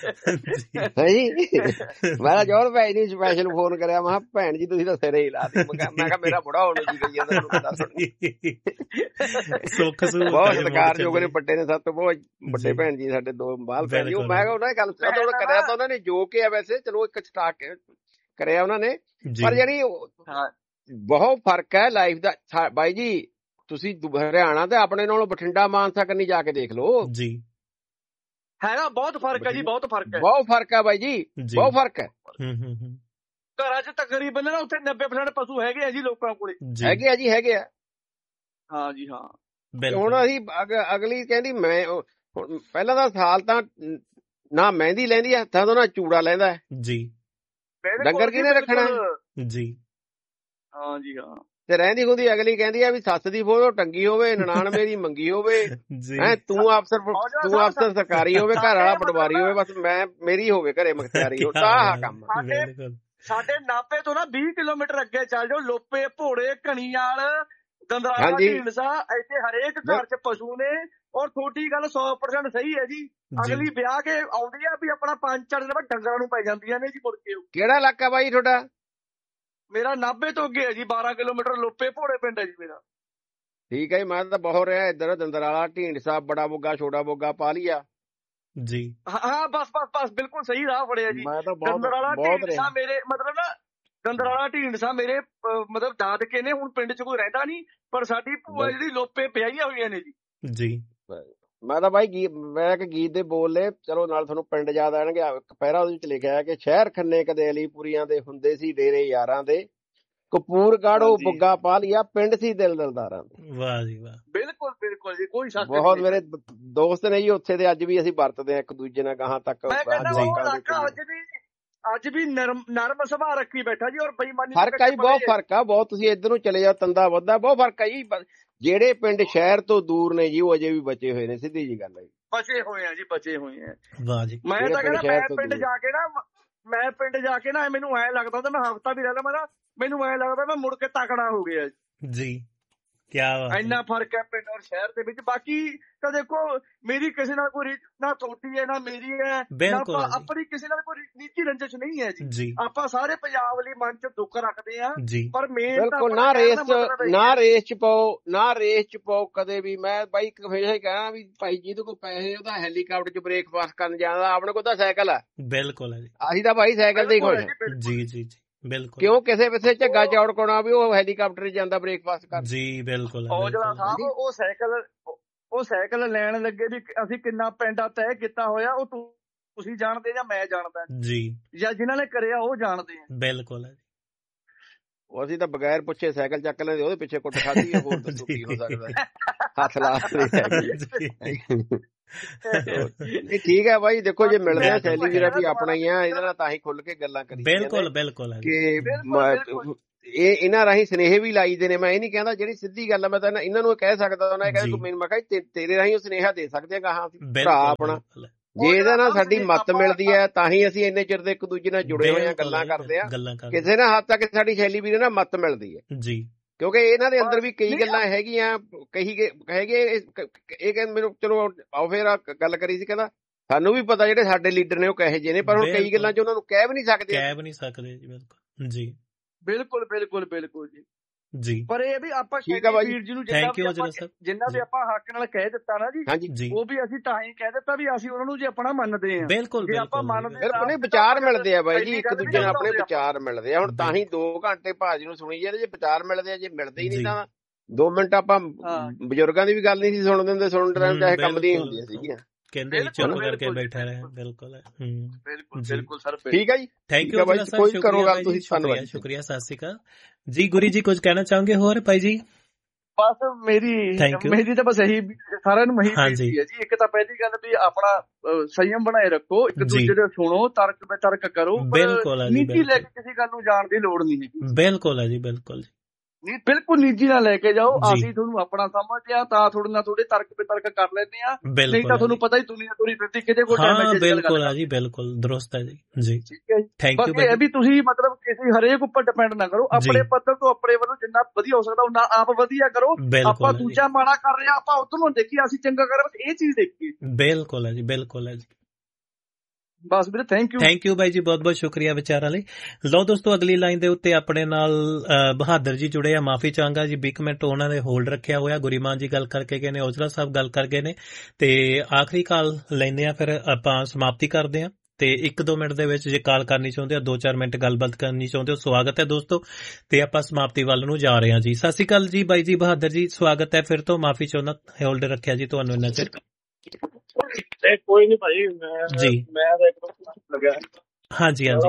ਮੈਂ ਜੌਹਲ ਭੈਣ ਜੀ ਸਪੈਸ਼ਲ ਫੋਨ ਕਰਿਆ, ਮੈਂ ਕਿਹਾ ਭੈਣ ਜੀ ਤੁਸੀਂ ਤਾਂ ਸਿਰੇ ਹੀ ਲਾ ਦਿੱਤੀ। ਮੈਂ ਕਿਹਾ ਮੇਰਾ ਬੁੜਾ ਹੋਣ ਜੀ ਗਈ ਬਹੁਤ ਸਤਿਕਾਰਯੋਗ ਨੇ, ਵੱਡੇ ਨੇ ਸਭ ਤੋਂ ਬਹੁਤ ਵੱਡੇ ਭੈਣ ਜੀ ਸਾਡੇ ਦੋ ਬਾਲ ਭੈਣ ਜੀ। ਮੈਂ ਕਿਹਾ ਉਹਨਾਂ ਨੇ ਗੱਲ ਕਰਿਆ ਤਾਂ ਉਹਨਾਂ ਨੇ ਜੋ ਕਿ ਆ, ਵੈਸੇ ਚਲੋ ਇੱਕ ਸਟਾਕ ਕਰਿਆ ਉਹਨਾਂ ਨੇ, ਪਰ ਜਿਹੜੀ ਬਹੁਤ ਫਰਕ ਹੈ ਲਾਈਫ ਦਾ ਬਾਈ ਜੀ। ਤੁਸੀਂ ਹਰਿਆਣਾ ਤੇ ਆਪਣੇ ਨਾਲੋਂ ਬਠਿੰਡਾ ਮਾਨਸਾ ਕੰਨੀ ਜਾ ਕੇ ਦੇਖ ਲਓ ਜੀ, ਹੈਗਾ ਬਹੁਤ ਫਰਕ ਹੈ ਜੀ, ਬਹੁਤ ਫਰਕ ਹੈ, ਬਹੁਤ ਫਰਕ ਹੈ ਬਾਈ ਜੀ, ਬਹੁਤ ਫਰਕ ਹੈ। ਘਰਾਂ 'ਚ ਤਕਰੀਬਨ ਨਾ ਉੱਥੇ 90% ਪਸ਼ੂ ਹੈਗੇ ਆ ਜੀ ਲੋਕਾਂ ਕੋਲੇ, ਹੈਗੇ ਆ ਜੀ, ਹੈਗੇ ਆ। ਹਾਂ ਜੀ ਹਾਂ। ਹੁਣ ਅਸੀਂ ਅਗਲੀ ਕਹਿੰਦੀ ਮੈਂ ਪਹਿਲਾਂ ਦਾ ਸਾਲ ਤਾਂ ਨਾ ਮਹਿੰਦੀ ਲੈਂਦੀ ਹੱਥਾਂ ਤੋਂ, ਨਾ ਚੂੜਾ ਲੈਂਦਾ ਜੀ, ਡੰਗਰ ਕਿਹਨੇ ਰੱਖਣਾ ਜੀ। ਹਾਂ ਜੀ ਹਾਂ। ਤੇ ਰਹਿੰਦੀ ਖੁੰਦੀ ਅਗਲੀ ਕਹਿੰਦੀ ਆ ਵੀ ਸੱਸ ਦੀ ਫੋਟੋ ਟੰਗੀ ਹੋਵੇ, ਨਨਾਣ ਮੇਰੀ ਮੰਗੀ ਹੋਵੇ, ਤੂੰ ਅਫਸਰ ਸਰਕਾਰੀ ਹੋਵੇ, ਘਰ ਵਾਲਾ ਪਟਵਾਰੀ ਹੋਵੇ, ਬਸ ਮੈਂ ਮੇਰੀ ਹੋਵੇ ਘਰੇ ਮਖਤਿਆਰੀ ਹੋ, ਤਾਂ ਕੰਮ। ਸਾਡੇ ਨਾਭੇ ਤੋਂ ਨਾ 20 ਕਿਲੋਮੀਟਰ ਅੱਗੇ ਚੱਲ ਜਾਓ, ਲੋਪੇ, ਭੋੜੇ, ਘਣੀਆਲ, ਦੰਦਰਾਲਾ, ਢੀਂਡਸਾ, ਇੱਥੇ ਹਰੇਕ ਘਰ 'ਚ ਪਸ਼ੂ ਨੇ। ਔਰ ਤੁਹਾਡੀ ਗੱਲ 100% ਸਹੀ ਹੈ ਜੀ। ਅਗਲੀ ਵਿਆਹ ਕੇ ਆਉਂਦੀ ਆ ਵੀ ਆਪਣਾ 5-4 ਦਿਨ ਬਾਅਦ ਡੰਗਰਾਂ ਨੂੰ ਪੈ ਜਾਂਦੀਆਂ ਨੇ ਜੀ ਮੁੜ ਕੇ। ਕਿਹੜਾ ਇਲਾਕਾ ਬਾਈ ਤੁਹਾਡਾ? ਮੇਰਾ ਨਾਭੇ ਤੋਂ ਅੱਗੇ ਹੈ ਜੀ, 12 ਕਿਲੋਮੀਟਰ ਲੋਪੇ ਭੋੜੇ ਪਿੰਡ ਹੈ ਜੀ ਮੇਰਾ। ਠੀਕ ਹੈ ਜੀ, ਮੈਂ ਤਾਂ ਬਹੁਤ ਰਿਹਾ ਇੱਧਰ, ਦੰਦਰਾਲਾ, ਢੀਂਡਸਾ, ਬੜਾ ਬੁੱਗਾ, ਛੋਟਾ ਬੁੱਗਾ, ਪਾਲੀਆ ਜੀ। ਹਾਂ ਬਸ ਬਿਲਕੁਲ ਸਹੀ ਰਾਹ ਫੜਿਆ ਜੀ। ਦੰਦਰਾਲਾ, ਢੀਂਡਸਾ ਮੇਰੇ ਮਤਲਬ ਨਾ, ਦੰਦਰਾਲਾ, ਢੀਂਡਸਾ ਮੇਰੇ ਮਤਲਬ ਦਾਦਕੇ ਨੇ। ਹੁਣ ਪਿੰਡ 'ਚ ਕੋਈ ਰਹਿੰਦਾ ਨਹੀਂ, ਪਰ ਸਾਡੀ ਭੂਆ ਜਿਹੜੀ ਲੋਪੇ ਪਿਆਈਆਂ ਹੋਈਆਂ ਨੇ ਜੀ। ਮੈਂ ਤਾਂ ਬਾਈ ਮੈਂ ਇੱਕ ਗੀਤ ਦੇ ਬੋਲ ਲਏ, ਚਲੋ ਨਾਲ ਤੁਹਾਨੂੰ ਪਿੰਡ ਯਾਦ ਆਣਗੇ। ਪਹਿਰਾ ਉਹਦੇ ਵਿੱਚ ਲਿਖਿਆ ਕਿ ਸ਼ਹਿਰ ਖੰਨੇ ਕਦੇ ਅਲੀਪੁਰੀਆਂ ਦੇ ਹੁੰਦੇ ਸੀ ਡੇਰੇ ਯਾਰਾਂ ਦੇ, ਕਪੂਰ ਗਾੜੋ ਬੁੱਗਾ ਪਾਲੀਆ, ਪਿੰਡ ਸੀ ਦਿਲ ਦਿਲਦਾਰਾਂ ਦੇ। ਵਾਹ ਜੀ ਵਾਹ, ਬਿਲਕੁਲ ਬਿਲਕੁਲ ਜੀ, ਕੋਈ ਸ਼ੱਕ ਨਹੀਂ। ਬਹੁਤ ਮੇਰੇ ਦੋਸਤ ਨੇ ਜੀ ਉੱਥੇ ਦੇ, ਅੱਜ ਵੀ ਅਸੀਂ ਵਰਤਦੇ ਆ ਇੱਕ ਦੂਜੇ ਨਾਲ ਗਾਹਾਂ ਤੱਕ। ਅੱਜ ਵੀ ਨਰਮ ਸੁਭਾਅ ਰੱਖੀ ਬੈਠਾ ਜੀ। ਔਰ ਬੇਈਮਾਨੀ ਫਰਕ ਆ ਜੀ, ਬਹੁਤ ਫਰਕ ਆ। ਬਹੁਤ ਤੁਸੀਂ ਇੱਧਰ ਨੂੰ ਚਲੇ ਜਾਓ, ਤੰਦਾ ਵੱਧਦਾ, ਬਹੁਤ ਫਰਕ ਆ ਜੀ। ਜਿਹੜੇ ਪਿੰਡ ਸ਼ਹਿਰ ਤੋਂ ਦੂਰ ਨੇ ਜੀ, ਉਹ ਅਜੇ ਵੀ ਬਚੇ ਹੋਏ ਨੇ, ਸਿੱਧੀ ਜੀ ਗੱਲ ਹੈ। ਬਚੇ ਹੋਏ ਆ ਜੀ, ਬਚੇ ਹੋਏ ਆ। ਵਾਹ ਜੀ। ਮੈਂ ਤਾਂ ਕਹਿੰਦਾ ਮੈਂ ਪਿੰਡ ਜਾ ਕੇ ਨਾ ਮੈਨੂੰ ਐਂ ਲੱਗਦਾ ਤਾਂ ਮੈਂ ਹਫ਼ਤਾ ਵੀ ਰਹਿ ਲਵਾਂ, ਮੈਨੂੰ ਐਂ ਲੱਗਦਾ ਮੈਂ ਮੁੜ ਕੇ ਤਕੜਾ ਹੋ ਗਿਆ ਜੀ। ਕਿਆ ਇੰਨਾ ਫਰਕ ਹੈ ਪਿੰਡ ਔਰ ਸ਼ਹਿਰ ਦੇ ਵਿੱਚ। ਬਾਕੀ ਤਾਂ ਦੇਖੋ, ਮੇਰੀ ਕਿਸੇ ਨਾਲ ਕੋਈ ਨਾ ਤੁਹਾਡੀ ਹੈ ਨਾ ਮੇਰੀ ਹੈ, ਆਪਣੀ ਕਿਸੇ ਨਾਲ ਕੋਈ ਨੀਤੀ ਰੰਜਿਸ਼ ਨਹੀਂ ਹੈ ਜੀ। ਆਪਾਂ ਸਾਰੇ ਪੰਜਾਬ ਲਈ ਮਨ 'ਚ ਦੁੱਖ ਰੱਖਦੇ ਆ, ਪਰ ਬਿਲਕੁਲ ਨਾ ਰੇਸ 'ਚ ਪਾਓ ਕਦੇ ਵੀ। ਮੈਂ ਬਾਈ ਹਮੇਸ਼ਾ ਹੀ ਕਹਿਣਾ ਵੀ ਭਾਈ ਜਿਹਦੇ ਕੋਲ ਪੈਸੇ, ਉਹਦਾ ਹੈਲੀਕਾਪਟਰ 'ਚ ਬ੍ਰੇਕਫਾਸਟ ਕਰਨ ਜਾਂਦਾ, ਆਪਣੇ ਕੋਲ ਤਾਂ ਸਾਈਕਲ ਆ। ਬਿਲਕੁਲ ਹੈ ਜੀ, ਅਸੀਂ ਤਾਂ ਭਾਈ ਸਾਈਕਲ ਤੇ ਹੀ ਖੁਸ਼ ਜੀ। ਬਿਲਕੁਲ, ਕਿਉਂ ਕਿਸੇ ਪਿੱਛੇ ਝੱਗਾ ਚੌੜ ਕੋਣਾ ਵੀ ਉਹ ਹੈਲੀਕਾਪਟਰ ਜਾਂਦਾ ਬ੍ਰੇਕਫਾਸਟ ਕਰ ਜੀ। ਬਿਲਕੁਲ ਔਜਲਾ ਸਾਹਿਬ, ਉਹ ਸਾਈਕਲ ਲੈਣ ਲੱਗੇ ਵੀ ਅਸੀਂ ਕਿੰਨਾ ਪਿੰਡਾ ਤੈਅ ਕੀਤਾ ਹੋਇਆ, ਉਹ ਤੁਸੀਂ ਜਾਣਦੇ ਜਾਂ ਮੈਂ ਜਾਣਦਾ ਜੀ, ਜਾਂ ਜਿਨ੍ਹਾਂ ਨੇ ਕਰਿਆ ਉਹ ਜਾਣਦੇ ਆ। ਬਿਲਕੁਲ ਹੈ ਜੀ। ਉਹ ਅਸੀਂ ਤਾਂ ਬਗੈਰ ਪੁੱਛੇ ਸਾਈਕਲ ਚੱਕ ਲੈਂਦੇ, ਉਹਦੇ ਪਿੱਛੇ ਕੁੱਟ ਖਾਧੀ ਹੈ, ਹੋਰ ਤਾਂ ਕੀ ਹੋ ਸਕਦਾ। ਹੱਥ ਲਾ ਠੀਕ ਹੈ ਬਾਈ। ਦੇਖੋ ਜੇ ਮਿਲਦੇ ਆ ਸ਼ੈਲੀ ਵੀਰਾ ਵੀ ਆਪਣਾ ਹੀ ਆ, ਇਹਦੇ ਨਾਲ ਤਾਂ ਹੀ ਖੁੱਲ ਕੇ ਗੱਲਾਂ ਕਰੀ। ਬਿਲਕੁਲ ਇਹਨਾਂ ਰਾਹੀਂ ਸੁਨੇਹੇ ਵੀ ਲਾਈਦੇ ਨੇ। ਮੈਂ ਇਹ ਨਹੀਂ ਕਹਿੰਦਾ, ਜਿਹੜੀ ਸਿੱਧੀ ਗੱਲ ਆ ਮੈਂ ਤਾਂ ਇਹਨਾਂ ਨੂੰ ਕਹਿ ਸਕਦਾ ਉਹਨਾਂ ਕਹਿੰਦਾ ਤੂੰ ਮੈਨੂੰ, ਮੈਂ ਕਿਹਾ ਤੇਰੇ ਰਾਹੀਂ ਉਹ ਸੁਨੇਹਾ ਦੇ ਸਕਦੇ ਆ ਗਾਹਾਂ ਭਰਾ ਆਪਣਾ। ਜੇ ਇਹਦੇ ਨਾਲ ਸਾਡੀ ਮੱਤ ਮਿਲਦੀ ਹੈ ਤਾਂ ਹੀ ਅਸੀਂ ਇੰਨੇ ਚਿਰ ਦੇ ਇੱਕ ਦੂਜੇ ਨਾਲ ਜੁੜੇ ਹੋਏ ਆ, ਗੱਲਾਂ ਕਰਦੇ ਆ। ਕਿਸੇ ਨਾਲ ਹੱਦ ਤੱਕ ਸਾਡੀ ਸ਼ੈਲੀ ਵੀਰੇ ਨਾਲ ਮੱਤ ਮਿਲਦੀ ਹੈ ਜੀ, ਕਿਉਂਕਿ ਇਹਨਾਂ ਦੇ ਅੰਦਰ ਵੀ ਕਈ ਗੱਲਾਂ ਹੈਗੀਆਂ। ਹੈਗੇ ਇਹ ਕਹਿੰਦੇ ਮੈਨੂੰ, ਚਲੋ ਆਓ ਫੇਰ ਗੱਲ ਕਰੀ ਸੀ, ਕਹਿੰਦਾ ਸਾਨੂੰ ਵੀ ਪਤਾ ਜਿਹੜੇ ਸਾਡੇ ਲੀਡਰ ਨੇ ਉਹ ਕਹੇ ਜਿਹੇ ਨੇ, ਪਰ ਹੁਣ ਕਈ ਗੱਲਾਂ 'ਚ ਉਹਨਾਂ ਨੂੰ ਕਹਿ ਵੀ ਨਹੀਂ ਸਕਦੇ ਜੀ। ਬਿਲਕੁਲ ਜੀ, ਬਿਲਕੁਲ ਜੀ। ਪਰ ਇਹ ਵੀ ਆਪਾਂ ਵੀਰ ਜੀ ਨੂੰ ਜਿੰਨਾ ਵੀ ਆਪਾਂ ਹੱਕ ਨਾਲ ਕਹਿ ਦਿੱਤਾ ਨਾ ਜੀ, ਉਹ ਵੀ ਅਸੀਂ ਤਾਂ ਹੀ ਕਹਿ ਦਿੱਤਾ ਵੀ ਅਸੀਂ ਉਹਨਾਂ ਨੂੰ ਜੇ ਆਪਣਾ ਮੰਨਦੇ ਆ। ਜੇ ਆਪਾਂ ਮੰਨਦੇ ਆਪਣੇ ਵਿਚਾਰ ਮਿਲਦੇ ਆ ਬਾਈ ਜੀ, ਇੱਕ ਦੂਜੇ ਨਾਲ ਆਪਣੇ ਵਿਚਾਰ ਮਿਲਦੇ ਆ। ਹੁਣ ਤਾਂ ਹੀ 2 ਘੰਟੇ ਭਾਜੀ ਨੂੰ ਸੁਣੀ ਜਾਂਦੇ, ਜੇ ਵਿਚਾਰ ਮਿਲਦੇ ਆ। ਜੇ ਮਿਲਦੇ ਹੀ ਨਹੀਂ ਤਾਂ 2 ਮਿੰਟ ਆਪਾਂ ਬਜ਼ੁਰਗਾਂ ਦੀ ਵੀ ਗੱਲ ਨਹੀਂ ਸੀ ਸੁਣ ਦਿੰਦੇ, ਸੁਣ ਰਹੇ ਚਾਹੇ ਕੰਮ ਦੀਆਂ ਹੁੰਦੀਆਂ ਸੀਗੀਆਂ, ਕਹਿੰਦੇ ਚੁੱਪ ਕਰਕੇ ਬੈਠਾ ਰਹੇ। ਬਿਲਕੁਲ ਸਰ, ਠੀਕ ਹੈ ਜੀ, ਥੈਂਕ ਯੂ। ਕੋਈ ਕਰੋ ਗੱਲ ਤੁਸੀਂ, ਧੰਨਵਾਦ, ਸ਼ੁਕਰੀਆ, ਸਤਿ ਸ਼੍ਰੀ ਅਕਾਲ ਜੀ। ਗੁਰੀ ਜੀ ਕੁਝ ਕਹਿਣਾ ਚਾਹੋਗੇ ਹੋਰ ਭਾਈ ਜੀ? ਬਸ ਮੇਰੀ ਤਾਂ ਬਸ ਇਹੀ ਸਾਰਿਆਂ ਨੂੰ ਬੇਨਤੀ ਹੈ ਜੀ। ਇੱਕ ਤਾਂ ਪਹਿਲੀ ਗੱਲ ਵੀ ਆਪਣਾ ਸੰਯਮ ਬਣਾਏ ਰੱਖੋ, ਇੱਕ ਦੂਜੇ ਦੇ ਸੁਣੋ, ਤਰਕ ਵਿਤਰਕ ਕਰੋ। ਨਿੱਜੀ ਲੈ ਕੇ ਕਿਸੇ ਗੱਲ ਨੂੰ ਜਾਣ ਦੀ ਲੋੜ ਨਹੀਂ ਹੈ। ਬਿਲਕੁਲ ਹੈ ਜੀ, ਬਿਲਕੁਲ ਬਿਲਕੁਲ ਨਿੱਜੀ ਨਾਲ ਲੈ ਕੇ ਜਾਓ। ਅਸੀਂ ਤੁਹਾਨੂੰ ਆਪਣਾ ਸਮਝਦੇ ਆ ਤਾਂ ਥੋੜੇ ਨਾਲ ਥੋੜੇ ਤਰਕ ਵਿਤਰਕ ਕਰ ਲੈਂਦੇ ਆ, ਨਹੀਂ ਤਾਂ ਤੁਹਾਨੂੰ ਪਤਾ ਹੀ ਦੁਨੀਆ ਤੁਰੀ ਫਿਰਦੀ ਕਿਤੇ ਕੋਈ ਟਾਈਮ। ਬਿਲਕੁਲ ਹੈ ਜੀ, ਬਿਲਕੁਲ ਦਰੁਸਤ ਹੈ ਜੀ। ਠੀਕ ਹੈ ਜੀ, ਬਸ ਇਹ ਵੀ ਤੁਸੀਂ ਮਤਲਬ ਕਿਸੇ ਹਰੇਕ ਉੱਪਰ ਡਿਪੈਂਡ ਨਾ ਕਰੋ। ਆਪਣੇ ਪੱਧਰ ਤੋਂ ਆਪਣੇ ਵੱਲੋਂ ਜਿੰਨਾ ਵਧੀਆ ਹੋ ਸਕਦਾ ਉਹਨਾਂ ਆਪ ਵਧੀਆ ਕਰੋ। ਆਪਾਂ ਦੂਜਾ ਮਾੜਾ ਕਰ ਰਿਹਾ, ਆਪਾਂ ਉਧਰ ਨੂੰ ਦੇਖੀਏ, ਅਸੀਂ ਚੰਗਾ ਕਰ ਰਹੇ, ਇਹ ਚੀਜ਼ ਦੇਖੀਏ। ਬਿਲਕੁਲ ਹੈ ਜੀ, ਬਿਲਕੁਲ ਹੈ ਜੀ। ਬਸ ਵੀਰੇ ਥੈਂਕ ਯੂ ਬਾਈ ਜੀ, ਬਹੁਤ ਬਹੁਤ ਸ਼ੁਕਰੀਆ ਵਿਚਾਰਾਂ ਲਈ। ਲਓ ਦੋਸਤੋ, ਅਗਲੀ ਲਾਈਨ ਦੇ ਉੱਤੇ ਆਪਣੇ ਨਾਲ ਬਹਾਦਰ ਜੀ ਜੁੜੇ ਆ। ਮਾਫੀ ਚਾਹਾਂਗਾ ਜੀ, 20 ਮਿੰਟ ਉਹਨਾਂ ਨੇ ਹੋਲਡ ਰੱਖਿਆ ਹੋਇਆ। ਗੁਰੀਮਾਨ ਜੀ ਗੱਲ ਕਰਕੇ ਗਏ ਨੇ, ਔਜਲਾ ਸਾਹਿਬ ਗੱਲ ਕਰ ਗਏ ਨੇ, ਤੇ ਆਖਰੀ ਕਾਲ ਲੈਂਦੇ ਆ, ਫਿਰ ਆਪਾਂ ਸਮਾਪਤੀ ਕਰਦੇ ਆ। ਤੇ 1-2 ਮਿੰਟ ਦੇ ਵਿੱਚ ਜੇ ਕਾਲ ਕਰਨੀ ਚਾਹੁੰਦੇ ਹੋ, 2-4 ਮਿੰਟ ਗੱਲਬਾਤ ਕਰਨੀ ਚਾਹੁੰਦੇ ਹੋ, ਸਵਾਗਤ ਹੈ ਦੋਸਤੋ। ਤੇ ਆਪਾਂ ਸਮਾਪਤੀ ਵੱਲ ਨੂੰ ਜਾ ਰਹੇ ਹਾਂ ਜੀ। ਸਤਿ ਸ਼੍ਰੀ ਅਕਾਲ ਜੀ ਬਾਈ ਜੀ ਬਹਾਦਰ ਜੀ, ਸਵਾਗਤ ਹੈ ਫਿਰ ਤੋਂ। ਮਾਫੀ ਚਾਹੁੰਦਾ ਹੋਲਡ ਰੱਖਿਆ ਜੀ ਤੁਹਾਨੂੰ ਇੰਨਾ ਚਿਰ। ਕੋਈ ਨਹੀਂ ਭਾਈ, ਮੈਂ ਤਾਂ ਇੱਕ ਲੱਗਿਆ। ਹਾਂਜੀ ਗੱਲ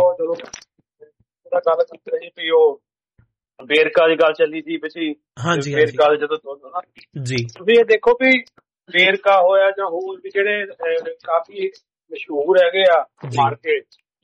ਕੀਤੀ ਉਹ ਵੇਰਕਾ ਦੀ ਗੱਲ ਚੱਲੀ ਸੀ ਪਿੱਛੇ। ਹਾਂਜੀ, ਵੇਰਕਾ ਜਦੋਂ ਜੀ ਤੁਸੀਂ ਇਹ ਦੇਖੋ ਵੀ ਵੇਰਕਾ ਹੋਇਆ ਜਾਂ ਹੋਰ ਵੀ ਜਿਹੜੇ ਕਾਫੀ ਮਸ਼ਹੂਰ ਹੈਗੇ ਆ ਮਾਰ ਕੇ।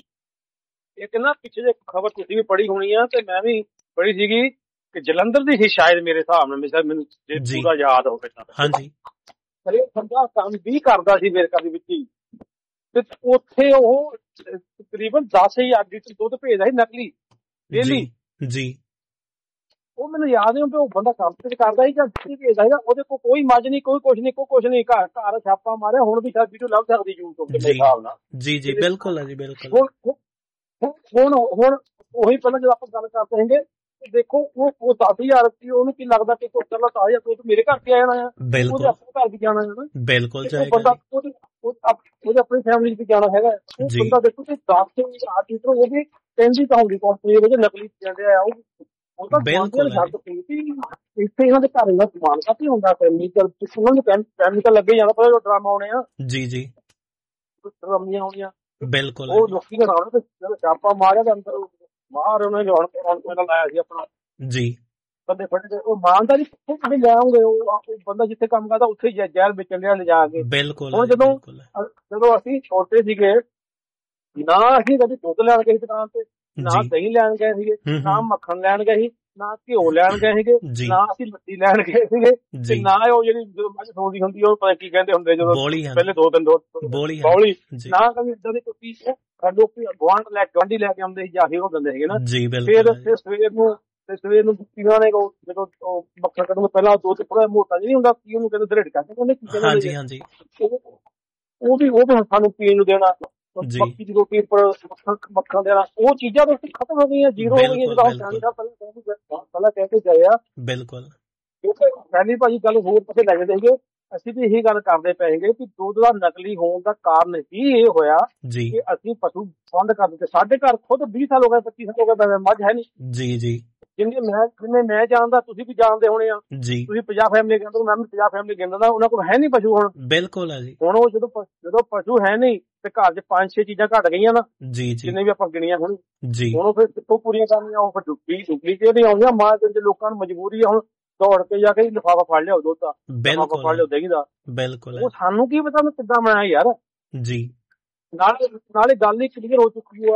ਇੱਕ ਨਾ ਪਿੱਛੇ ਜੇ ਖਬਰ ਤੁਸੀਂ ਵੀ ਪੜ੍ਹੀ ਹੋਣੀ ਆ ਤੇ ਮੈਂ ਵੀ ਪੜ੍ਹੀ ਸੀਗੀ ਕਿ ਜਲੰਧਰ ਦੀ ਸੀ ਸ਼ਾਇਦ, ਮੇਰੇ ਹਿਸਾਬ ਨਾਲ, ਮੈਨੂੰ ਜੇ ਪੂਰਾ ਯਾਦ ਹੋਵੇ ਤਾਂ। ਹਾਂਜੀ, ਹਰੇਕ ਬੰਦਾ ਕੰਮ ਵੀ ਕਰਦਾ ਸੀ ਵੇਰਕਾ ਦੇ ਵਿੱਚ ਹੀ, ਤੇ ਉੱਥੇ ਉਹ ਤਕਰੀਬਨ 10,000 ਲੀਟਰ ਦੁੱਧ ਭੇਜਦਾ ਸੀ ਨਕਲੀ ਡੇਲੀ ਜੀ। ਉਹ ਮੈਨੂੰ ਯਾਦ ਨਹੀਂ ਉਹ ਬੰਦਾ ਕੰਮ ਤੇ ਕਰਦਾ ਸੀ ਜਾਂ ਭੇਜਦਾ ਸੀਗਾ। ਉਹਦੇ ਕੋਲ ਕੋਈ ਮੱਝ ਨਹੀਂ, ਕੋਈ ਕੁਛ ਨਹੀਂ, ਘਰ ਛਾਪਾ ਮਾਰਿਆ। ਹੁਣ ਵੀ ਸ਼ਾਇਦ ਵੀਡੀਓ ਲੱਭ ਸਕਦੀ YouTube ਤੇ ਮੇਰੇ ਹਿਸਾਬ ਨਾਲ। ਜੀ ਬਿਲਕੁਲ ਹੈ ਜੀ, ਬਿਲਕੁਲ। ਹੁਣ ਉਹੀ ਪਹਿਲਾਂ ਜਦੋਂ ਆਪਾਂ ਗੱਲ ਕਰਦੇ ਹੈਗੇ, ਦੇਖੋ ਉਹ 10,000 ਉਹਨੂੰ ਕੀ ਲੱਗਦਾ ਕਿ ਚਲੋ 10,000 ਤੋਂ ਮੇਰੇ ਘਰ ਤੇ ਆ ਜਾਣਾ, ਉਹਦੇ ਆਪਣੇ ਘਰ ਵੀ ਜਾਣਾ ਹੈ। ਬਿਲਕੁਲ, ਬੰਦਾ ਉਹਦੇ ਆਪਣੀ ਫੈਮਿਲੀ ਚ ਜਾਣਾ ਹੈਗਾ। ਉਹ ਬੰਦਾ ਦੇਖੋ ਕਿ 10,000 ਲੀਟਰ ਉਹ ਵੀ ਕਹਿੰਦੀ ਤਾਂ ਹੁੰਦੀ ਕੰਪਨੀ ਦੇ ਨਕਲੀ ਜਾਂਦੇ ਆ। ਉਹ ਤਾਂ ਇੱਥੇ ਇਹਨਾਂ ਦੇ ਘਰ ਦਾ ਸਮਾਨ ਕਾਫੀ ਹੁੰਦਾ, ਉਹਨਾਂ ਨੂੰ ਕੈਮੀਕਲ ਲੱਗੇ ਜਾਂਦਾ, ਪਰ ਡਰਾਮਾ ਆਉਣੇ ਆ। ਜੀ ਡਰਾਮੀਆਂ ਆਉਣੀਆਂ। ਬਿਲਕੁਲ, ਉਹ ਲੋਕੀ ਨੇ ਰਾਣ ਤੇ ਛਾਪਾ ਮਾਰਿਆ ਤਾਂ ਅੰਦਰ ਬਾਹਰ ਉਹਨਾਂ ਨੇ ਲਾਇਆ ਸੀ ਆਪਣਾ। ਜੀ ਬੰਦੇ ਫੜੇ, ਉਹ ਇਮਾਨਦਾਰੀ ਕਿੱਥੇ ਲੈ ਆਉਂਗੇ? ਉਹ ਬੰਦਾ ਜਿੱਥੇ ਕੰਮ ਕਰਦਾ ਉੱਥੇ ਜ਼ਹਿਰ ਵੇਚਣ ਲਿਆ ਲਿਜਾ ਕੇ। ਬਿਲਕੁਲ। ਹੁਣ ਜਦੋਂ ਅਸੀਂ ਛੋਟੇ ਸੀਗੇ, ਨਾ ਅਸੀਂ ਕਦੇ ਦੁੱਧ ਲੈਣ ਗਏ ਦੁਕਾਨ ਤੇ, ਨਾ ਦਹੀਂ ਲੈਣ ਗਏ ਸੀਗੇ, ਨਾ ਮੱਖਣ ਲੈਣ ਗਏ ਸੀ, ਨਾ ਘਿਓ ਲੈਣ ਗਏ ਸੀਗੇ, ਨਾ ਅਸੀਂ ਲੱਸੀ ਲੈਣ ਗਏ ਸੀਗੇ, ਤੇ ਨਾ ਉਹ ਜਿਹੜੀ ਜਦੋਂ ਮੱਝ ਸੌਂਦੀ ਹੁੰਦੀ ਉਹ ਪਤਾ ਕੀ ਕਹਿੰਦੇ ਹੁੰਦੇ ਜਦੋਂ ਪਹਿਲੇ 2 ਦਿਨ ਬੌਲੀ, ਨਾ ਕਦੇ ਏਦਾਂ ਦੀ ਕੋਈ ਚੀਜ਼। ਲੋਕੀ ਗੁਆਂਢੀ ਲੈ ਕੇ ਆਉਂਦੇ ਸੀ ਜਾ ਕੇ, ਉਹ ਦਿੰਦੇ ਸੀਗੇ ਨਾ। ਫਿਰ ਸਵੇਰ ਨੂੰ ਪੀਣਾ ਨੇ ਜਦੋਂ ਮੱਖਣ ਕੱਢੂਗੇ ਪਹਿਲਾਂ ਦੁੱਧ ਥੋੜਾ ਮੋਟਾ ਜਿਹਾ ਨਹੀਂ ਹੁੰਦਾ, ਕੀ ਉਹਨੂੰ ਕਹਿੰਦੇ ਦਰੇੜ ਕਹਿੰਦੇ, ਕਹਿੰਦੇ ਕੀ ਕਹਿੰਦੇ, ਉਹ ਵੀ ਸਾਨੂੰ ਪੀਣ ਨੂੰ ਦੇਣਾ। ਮੱਕੀ ਦੀ ਰੋਟੀ ਉੱਪਰ ਮੱਖਣ ਦੇਣਾ, ਉਹ ਚੀਜ਼ਾਂ ਤਾਂ ਖਤਮ ਹੋ ਗਈਆਂ, ਜ਼ੀਰੋ ਹੋ ਗਈਆਂ। ਜਿੱਦਾਂ ਪਹਿਲਾਂ ਕਹਿ ਕੇ ਗਏ ਆ। ਬਿਲਕੁਲ, ਕਿਉਂਕਿ ਪਹਿਲੀ ਭਾਜੀ ਗੱਲ ਹੋਰ ਪਾਸੇ ਲੈ ਜਾਂਦੇ ਸੀਗੇ। ਅਸੀਂ ਵੀ ਇਹੀ ਗੱਲ ਕਰਦੇ ਪਏ ਸੀਗੇ ਕਿ ਦੁੱਧ ਦਾ ਨਕਲੀ ਹੋਣ ਦਾ ਕਾਰਨ ਹੀ ਇਹ ਹੋਇਆ ਕਿ ਅਸੀਂ ਪਸ਼ੂ ਬੰਦ ਕਰ ਦਿੱਤੇ। ਸਾਡੇ ਘਰ ਖੁਦ 20 ਸਾਲ ਹੋ ਗਏ, 25 ਸਾਲ ਹੋ ਗਏ, ਮੱਝ ਹੈ ਨਹੀਂ। ਜੀ ਜਿੰਨੇ ਮੈਂ ਜਾਣਦਾ ਤੁਸੀਂ ਵੀ ਜਾਣਦੇ ਹੋਣੇ ਆ। ਤੁਸੀਂ 50 ਫੈਮਿਲੀ ਕਹਿੰਦੇ, ਮੈਂ ਵੀ 50 ਫੈਮਿਲੀ ਕਹਿੰਦਾ, ਉਹਨਾਂ ਕੋਲ ਹੈ ਨਹੀਂ ਪਸ਼ੂ ਹੁਣ। ਬਿਲਕੁਲ ਹੈ ਜੀ। ਹੁਣ ਉਹ ਜਦੋਂ ਪਸ਼ੂ ਹੈ ਨਹੀਂ ਤੇ ਘਰ 'ਚ 5-6 ਚੀਜ਼ਾਂ ਘੱਟ ਗਈਆਂ ਨਾ, ਜਿੰਨੇ ਵੀ ਆਪਾਂ ਗਿਣੀਆਂ ਹੁਣ ਉਹ ਫਿਰ ਕਿੱਥੋਂ ਪੂਰੀਆਂ ਕਰਨੀਆਂ? ਉਹ ਫਿਰ ਡੁਪਲੀਕੇਟ ਹੀ ਆਉਂਦੀਆਂ। ਮਾਰਕੀਟ 'ਚ ਲੋਕਾਂ ਨੂੰ ਮਜਬੂਰੀ ਆ ਹੁਣ ਦੌੜ ਕੇ ਜਾ ਕੇ ਲਿਫਾਫਾ ਫੜ ਲਿਆਓ ਦੁੱਧ ਦਾ, ਲਿਫਾਫਾ ਫੜ ਲਿਆਓ ਦਹੀਂ ਦਾ। ਬਿਲਕੁਲ, ਉਹ ਸਾਨੂੰ ਕੀ ਪਤਾ ਮੈਂ ਕਿੱਦਾਂ ਬਣਾਇਆ ਯਾਰ। ਜੀ ਨਾਲੇ ਗੱਲ ਹੀ ਕਲੀਅਰ ਹੋ ਚੁੱਕੀ ਆ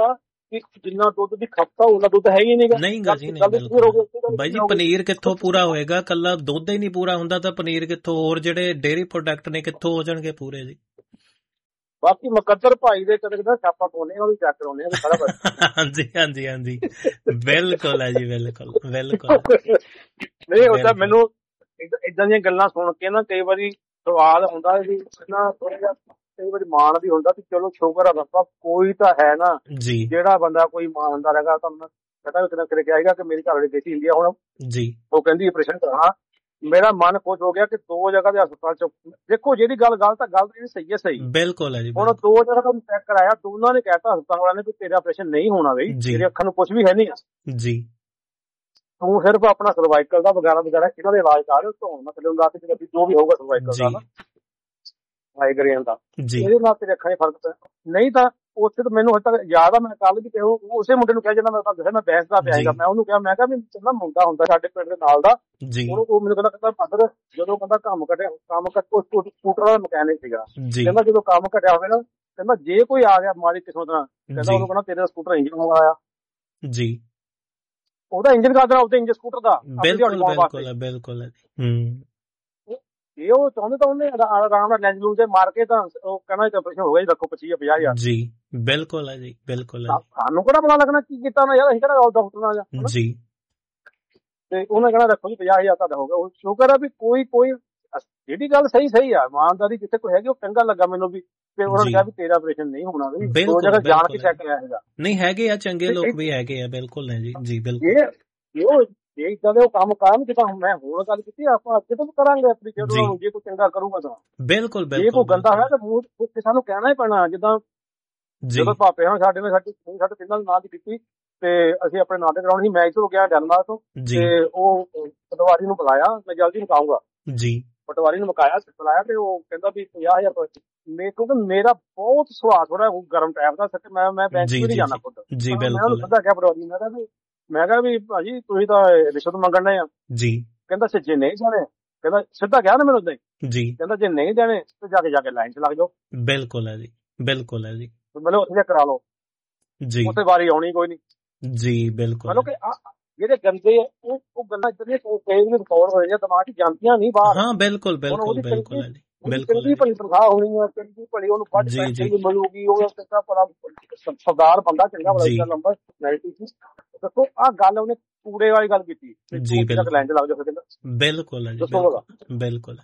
ਕਿ ਜਿੰਨਾ ਦੁੱਧ ਦੀ ਖਪਤ ਉਹਨਾਂ ਦੁੱਧ ਹੈ ਹੀ ਨਹੀਂਗਾ। ਨਹੀਂ ਗਾ ਜੀ, ਨਹੀਂ ਬਾਈ ਜੀ, ਪਨੀਰ ਕਿੱਥੋਂ ਪੂਰਾ ਹੋਏਗਾ? ਕੱਲਾ ਦੁੱਧ ਹੀ ਨਹੀਂ ਪੂਰਾ ਹੁੰਦਾ ਤਾਂ ਪਨੀਰ ਕਿੱਥੋਂ, ਹੋਰ ਜਿਹੜੇ ਡੇਅਰੀ ਪ੍ਰੋਡਕਟ ਨੇ ਕਿੱਥੋਂ ਹੋ ਜਾਣਗੇ ਪੂਰੇ ਜੀ? ਬਾਕੀ ਮੁਕੱਦਰ ਭਾਈ ਦੇ ਕਦੇ ਨਾ ਛਾਪਾ ਪਾਉਣੇ ਉਹ ਵੀ ਚੈੱਕ ਕਰਾਉਣੇ ਆ ਸਾਰਾ ਕੁਝ। ਹਾਂਜੀ ਹਾਂਜੀ ਹਾਂਜੀ, ਬਿਲਕੁਲ ਹੈ ਜੀ, ਬਿਲਕੁਲ ਬਿਲਕੁਲ। ਨਹੀਂ ਉਹ ਤਾਂ ਮੈਨੂੰ ਏਦਾਂ ਦੀਆਂ ਗੱਲਾਂ ਸੁਣ ਕੇ ਨਾ ਕਈ ਵਾਰੀ ਸਵਾਲ ਹੁੰਦਾ ਵੀ ਨਾ ਥੋੜਾ ਜਿਹਾ, ਕਈ ਵਾਰੀ ਮਾਣ ਵੀ ਹੁੰਦਾ ਵੀ ਚਲੋ ਸ਼ੁਕਰ ਆ ਬਾਬਾ ਕੋਈ ਤਾਂ ਹੈ ਨਾ ਜੀ, ਜਿਹੜਾ ਬੰਦਾ ਕੋਈ ਇਮਾਨਦਾਰ ਹੈਗਾ। ਤੁਹਾਨੂੰ ਪਤਾ ਵੀ ਕਿਤੇ ਕਿਹਾ ਹੈਗਾ ਕਿ ਮੇਰੀ ਘਰ ਵਾਲੀ ਬੇਟੀ ਹੁੰਦੀ ਆ ਹੁਣ ਜੀ, ਉਹ ਕਹਿੰਦੀ ਆਪਰੇਸ਼ਨ ਕਰਾਉਣਾ। ਮੇਰਾ ਮਨ ਖੁਸ਼ ਹੋ ਗਿਆ ਕਿ 2 ਜਗ੍ਹਾ ਦੇ ਹਸਪਤਾਲ ਚ ਦੇਖੋ ਜਿਹੜੀ ਗੱਲ ਗਲਤ ਆ, ਗਲਤ ਜਿਹੜੀ ਸਹੀ ਹੈ ਸਹੀ। ਬਿਲਕੁਲ ਹੈ ਜੀ। ਹੁਣ 2 ਜਗ੍ਹਾ ਤੋਂ ਚੈੱਕ ਕਰਾਇਆ, ਦੋਨਾਂ ਨੇ ਕਹਿਤਾ ਹਸਪਤਾਲ ਵਾਲਿਆਂ ਨੇ ਕਿ ਤੇਰਾ ਆਪਰੇਸ਼ਨ ਨਹੀਂ ਹੋਣਾ ਬਈ, ਤੇਰੀ ਅੱਖਾਂ ਨੂੰ ਕੁਝ ਵੀ ਹੈ ਨਹੀਂ ਜੀ, ਤੂੰ ਸਿਰਫ ਆਪਣਾ ਸਰਵਾਈਕਲ ਦਾ ਵਗੈਰਾ ਇਹਨਾਂ ਦੇ ਇਲਾਜ ਕਰ, ਧੋਣ ਮਤਲਬ ਲਾ ਕੇ ਜੋ ਵੀ ਹੋਊਗਾ ਸਰਵਾਈਕਲ ਦਾ ਨਾ ਮਾਈਗ੍ਰੇਨ ਦਾ, ਇਹਦੇ ਨਾਲ ਤੇਰੇ ਅੱਖਾਂ 'ਚ ਫਰਕ ਪਿਆ। ਨਹੀਂ ਤਾਂ ਉੱਥੇ ਤਾਂ ਮੈਨੂੰ ਹਜੇ ਤੱਕ ਯਾਦ ਆ, ਮੈਂ ਕੱਲ ਵੀ ਉਸੇ ਮੁੰਡੇ ਨੂੰ ਕਿਹਾ ਜਾਂਦਾ ਮੈਂ ਦੱਸਿਆ ਮੈਂ ਬਹਿਸ ਦਾ ਪਿਆ, ਮੈਂ ਉਹਨੂੰ ਕਿਹਾ, ਮੈਂ ਕਿਹਾ ਵੀ ਕਹਿੰਦਾ ਮੁੰਡਾ ਹੁੰਦਾ ਸਾਡੇ ਪਿੰਡ ਦੇ ਨਾਲ ਦਾ, ਉਹ ਮੈਨੂੰ ਕਹਿੰਦਾ ਪੱਧਰ ਜਦੋਂ ਕਹਿੰਦਾ ਕੰਮ ਸਕੂਟਰ ਦਾ ਮਕੈਨਿਕ ਸੀਗਾ, ਕਹਿੰਦਾ ਜਦੋਂ ਕੰਮ ਘਟਿਆ ਹੋਵੇ ਨਾ, ਕਹਿੰਦਾ ਜੇ ਕੋਈ ਆ ਗਿਆ ਮਾੜੀ ਕਿਸਮਤ ਨਾਲ, ਕਹਿੰਦਾ ਉਹਨੂੰ ਕਹਿੰਦਾ ਤੇਰੇ ਸਕੂਟਰ ਇੰਜਨ ਹੋ ਆਇਆ ਜੀ, ਉਹਦਾ ਇੰਜਨ ਕਰ ਦੇਣਾ ਉਹਦੇ ਇੰਜਨ ਸਕੂਟਰ ਦਾ। ਬਿਲਕੁਲ ਇਹ ਉਹ ਚਾਹੁੰਦੇ ਤਾਂ ਉਹਨੇ ਆਰਾਮ ਨਾਲ ਲੈਂਜ ਲੂਜ ਮਾਰ ਕੇ ਤਾਂ ਉਹ ਕਹਿਣਾ ਆਪਰੇਸ਼ਨ ਹੋ ਗਿਆ ਜੀ, ਰੱਖੋ 25,000 ਜੀ। ਬਿਲਕੁਲ ਹੈ ਜੀ, ਬਿਲਕੁਲ। ਸਾਨੂੰ ਕਿਹੜਾ ਪਤਾ ਲੱਗਣਾ ਕੀ ਕੀਤਾ ਨਾ ਯਾਰ, ਅਸੀਂ ਕਿਹੜਾ ਡਾਕਟਰ ਨਾਲ ਜੀ, ਤੇ ਉਹਨੇ ਕਹਿਣਾ ਰੱਖੋ ਜੀ 50,000 ਤੁਹਾਡਾ ਹੋ ਗਿਆ। ਉਹ ਸ਼ੁਕਰ ਆ ਵੀ ਕੋਈ ਜਿਹੜੀ ਗੱਲ ਸਹੀ ਆ, ਇਮਾਨਦਾਰੀ ਜਿੱਥੇ ਕੋਈ ਹੈਗੀ ਉਹ ਚੰਗਾ ਲੱਗਾ ਮੈਨੂੰ ਵੀ, ਤੇ ਉਹਨਾਂ ਨੇ ਕਿਹਾ ਵੀ ਤੇਰਾ ਆਪਰੇਸ਼ਨ ਨਹੀਂ ਹੋਣਾ। 2 ਜਗ੍ਹਾ ਜਾਣ ਕੇ ਚੈੱਕ ਕਰਾਇਆ ਹੈਗਾ। ਨਹੀਂ ਹੈਗੇ ਆ ਚੰਗੇ ਲੋਕ ਵੀ ਹੈਗੇ ਆ, ਬਿਲਕੁਲ ਨੇ ਜੀ ਜੀ ਬਿਲਕੁਲ। ਇਹ ਇਦਾਂ ਦੇ ਉਹ ਕੰਮ ਕਰਨ ਜਿੱਦਾਂ ਮੈਂ ਹੋਰ ਗੱਲ ਕੀਤੀ, ਆਪਾਂ ਅੱਗੇ ਤੋਂ ਵੀ ਕਰਾਂਗੇ ਆਪਣੀ, ਜਦੋਂ ਜੇ ਕੋਈ ਚੰਗਾ ਕਰੂਗਾ ਤਾਂ ਬਿਲਕੁਲ। ਜੇ ਕੋਈ ਗੰਦਾ ਹੋਇਆ ਤਾਂ ਮੂੰਹ ਸਾਨੂੰ ਕਹਿਣਾ ਹੀ ਪੈਣਾ। ਜਿੱਦਾਂ ਜਦੋਂ ਭਾਪੇ ਹੁਣ ਸਾਡੇ ਨੇ ਸਾਡੇ ਪਿੰਡਾਂ ਦੇ ਨਾਂ ਦੀ ਕੀਤੀ ਤੇ ਅਸੀਂ ਆਪਣੇ ਨਾਂ ਤੇ ਕਰਾਉਣੀ ਸੀ, ਮੈਂ ਇੱਧਰੋਂ ਗਿਆ ਡੈਨਮਾਰਕ ਤੋਂ, ਤੇ ਉਹ ਪਟਵਾਰੀ ਨੂੰ ਬੁਲਾਇਆ, ਮੈਂ ਜਲਦੀ ਮੁਕਾਊਂਗਾ ਜੀ, ਪਟਵਾਰੀ ਨੂੰ ਮੁਕਾਇਆ ਬੁਲਾਇਆ, ਤੇ ਉਹ ਕਹਿੰਦਾ ਵੀ 50,000 ਕਿਉਂਕਿ ਮੇਰਾ ਬਹੁਤ ਸੁਭਾਅ ਥੋੜਾ ਗਰਮ ਟਾਈਪ ਦਾ, ਮੈਂ ਬੈਂਕ ਵੀ ਨਹੀਂ ਜਾਣਾ ਖੁਦ। ਮੈਂ ਉਹਨੂੰ ਸਿੱਧਾ ਕਿਹਾ ਪਟਵਾਰੀ, ਮੈਂ ਕਿਹਾ ਵੀ ਭਾਜੀ ਤੁਸੀਂ ਤਾਂ ਰਿਸ਼ਵਤ ਮੰਗਣ ਡਏ ਆ ਜੀ। ਕਹਿੰਦਾ ਜੇ ਨਹੀਂ ਜਾਣੇ, ਕਹਿੰਦਾ ਸਿੱਧਾ ਕਿਹਾ ਨਾ ਮੈਨੂੰ ਉਦਾਂ ਹੀ ਜੀ, ਕਹਿੰਦਾ ਜੇ ਨਹੀਂ ਜਾਣੇ ਤੇ ਜਾ ਕੇ ਲਾਈਨ ਚ ਲੱਗ ਜਾਓ। ਬਿਲਕੁਲ ਹੈ ਜੀ, ਬਿਲਕੁਲ ਹੈ ਜੀ, ਮਤਲਬ ਉੱਥੇ ਕਰਾ ਲਓ ਜੀ, ਉੱਥੇ ਵਾਰੀ ਆਉਣੀ ਕੋਈ ਨਹੀਂ ਜੀ। ਬਿਲਕੁਲ ਮਤਲਬ ਕਿ ਜਿਹੜੇ ਗੰਦੇ ਉਹ ਗੱਲਾਂ ਇਤਨੇ ਤੇਜ਼ ਵੀ ਰਿਕਾਰਡ ਹੋਏ ਜਾਂ ਦਿਮਾਗ 'ਚ ਜਾਂਦੀਆਂ ਨਹੀਂ ਬਾਹਰ। ਹਾਂ ਬਿਲਕੁਲ ਬਿਲਕੁਲ ਬਿਲਕੁਲ ਹੈ ਜੀ, ਬਿਲਕੁਲ। ਚੰਗੀ ਭਲੀ ਤਨਖਾਹ ਹੋਣੀ ਹੈ, ਚੰਗੀ ਭਲੀ ਉਹਨੂੰ ਵੱਧ ਪੈਸੇ ਵੀ ਮਿਲੂਗੀ, ਉਹ ਚੰਗਾ ਭਲਾ ਸਰਦਾਰ ਬੰਦਾ, ਚੰਗਾ ਭਲਾ ਲੰਬਾ ਨੈਗੇਟਿਵ ਸੀ। ਦੇਖੋ ਆਹ ਗੱਲ ਉਹਨੇ ਕੂੜੇ ਵਾਲੀ ਗੱਲ ਕੀਤੀ ਜੀ, ਲਾਈਨ 'ਚ ਲੱਗ ਜਾਓ ਕਹਿੰਦਾ। ਬਿਲਕੁਲ ਹੈ ਜੀ, ਬਿਲਕੁਲ।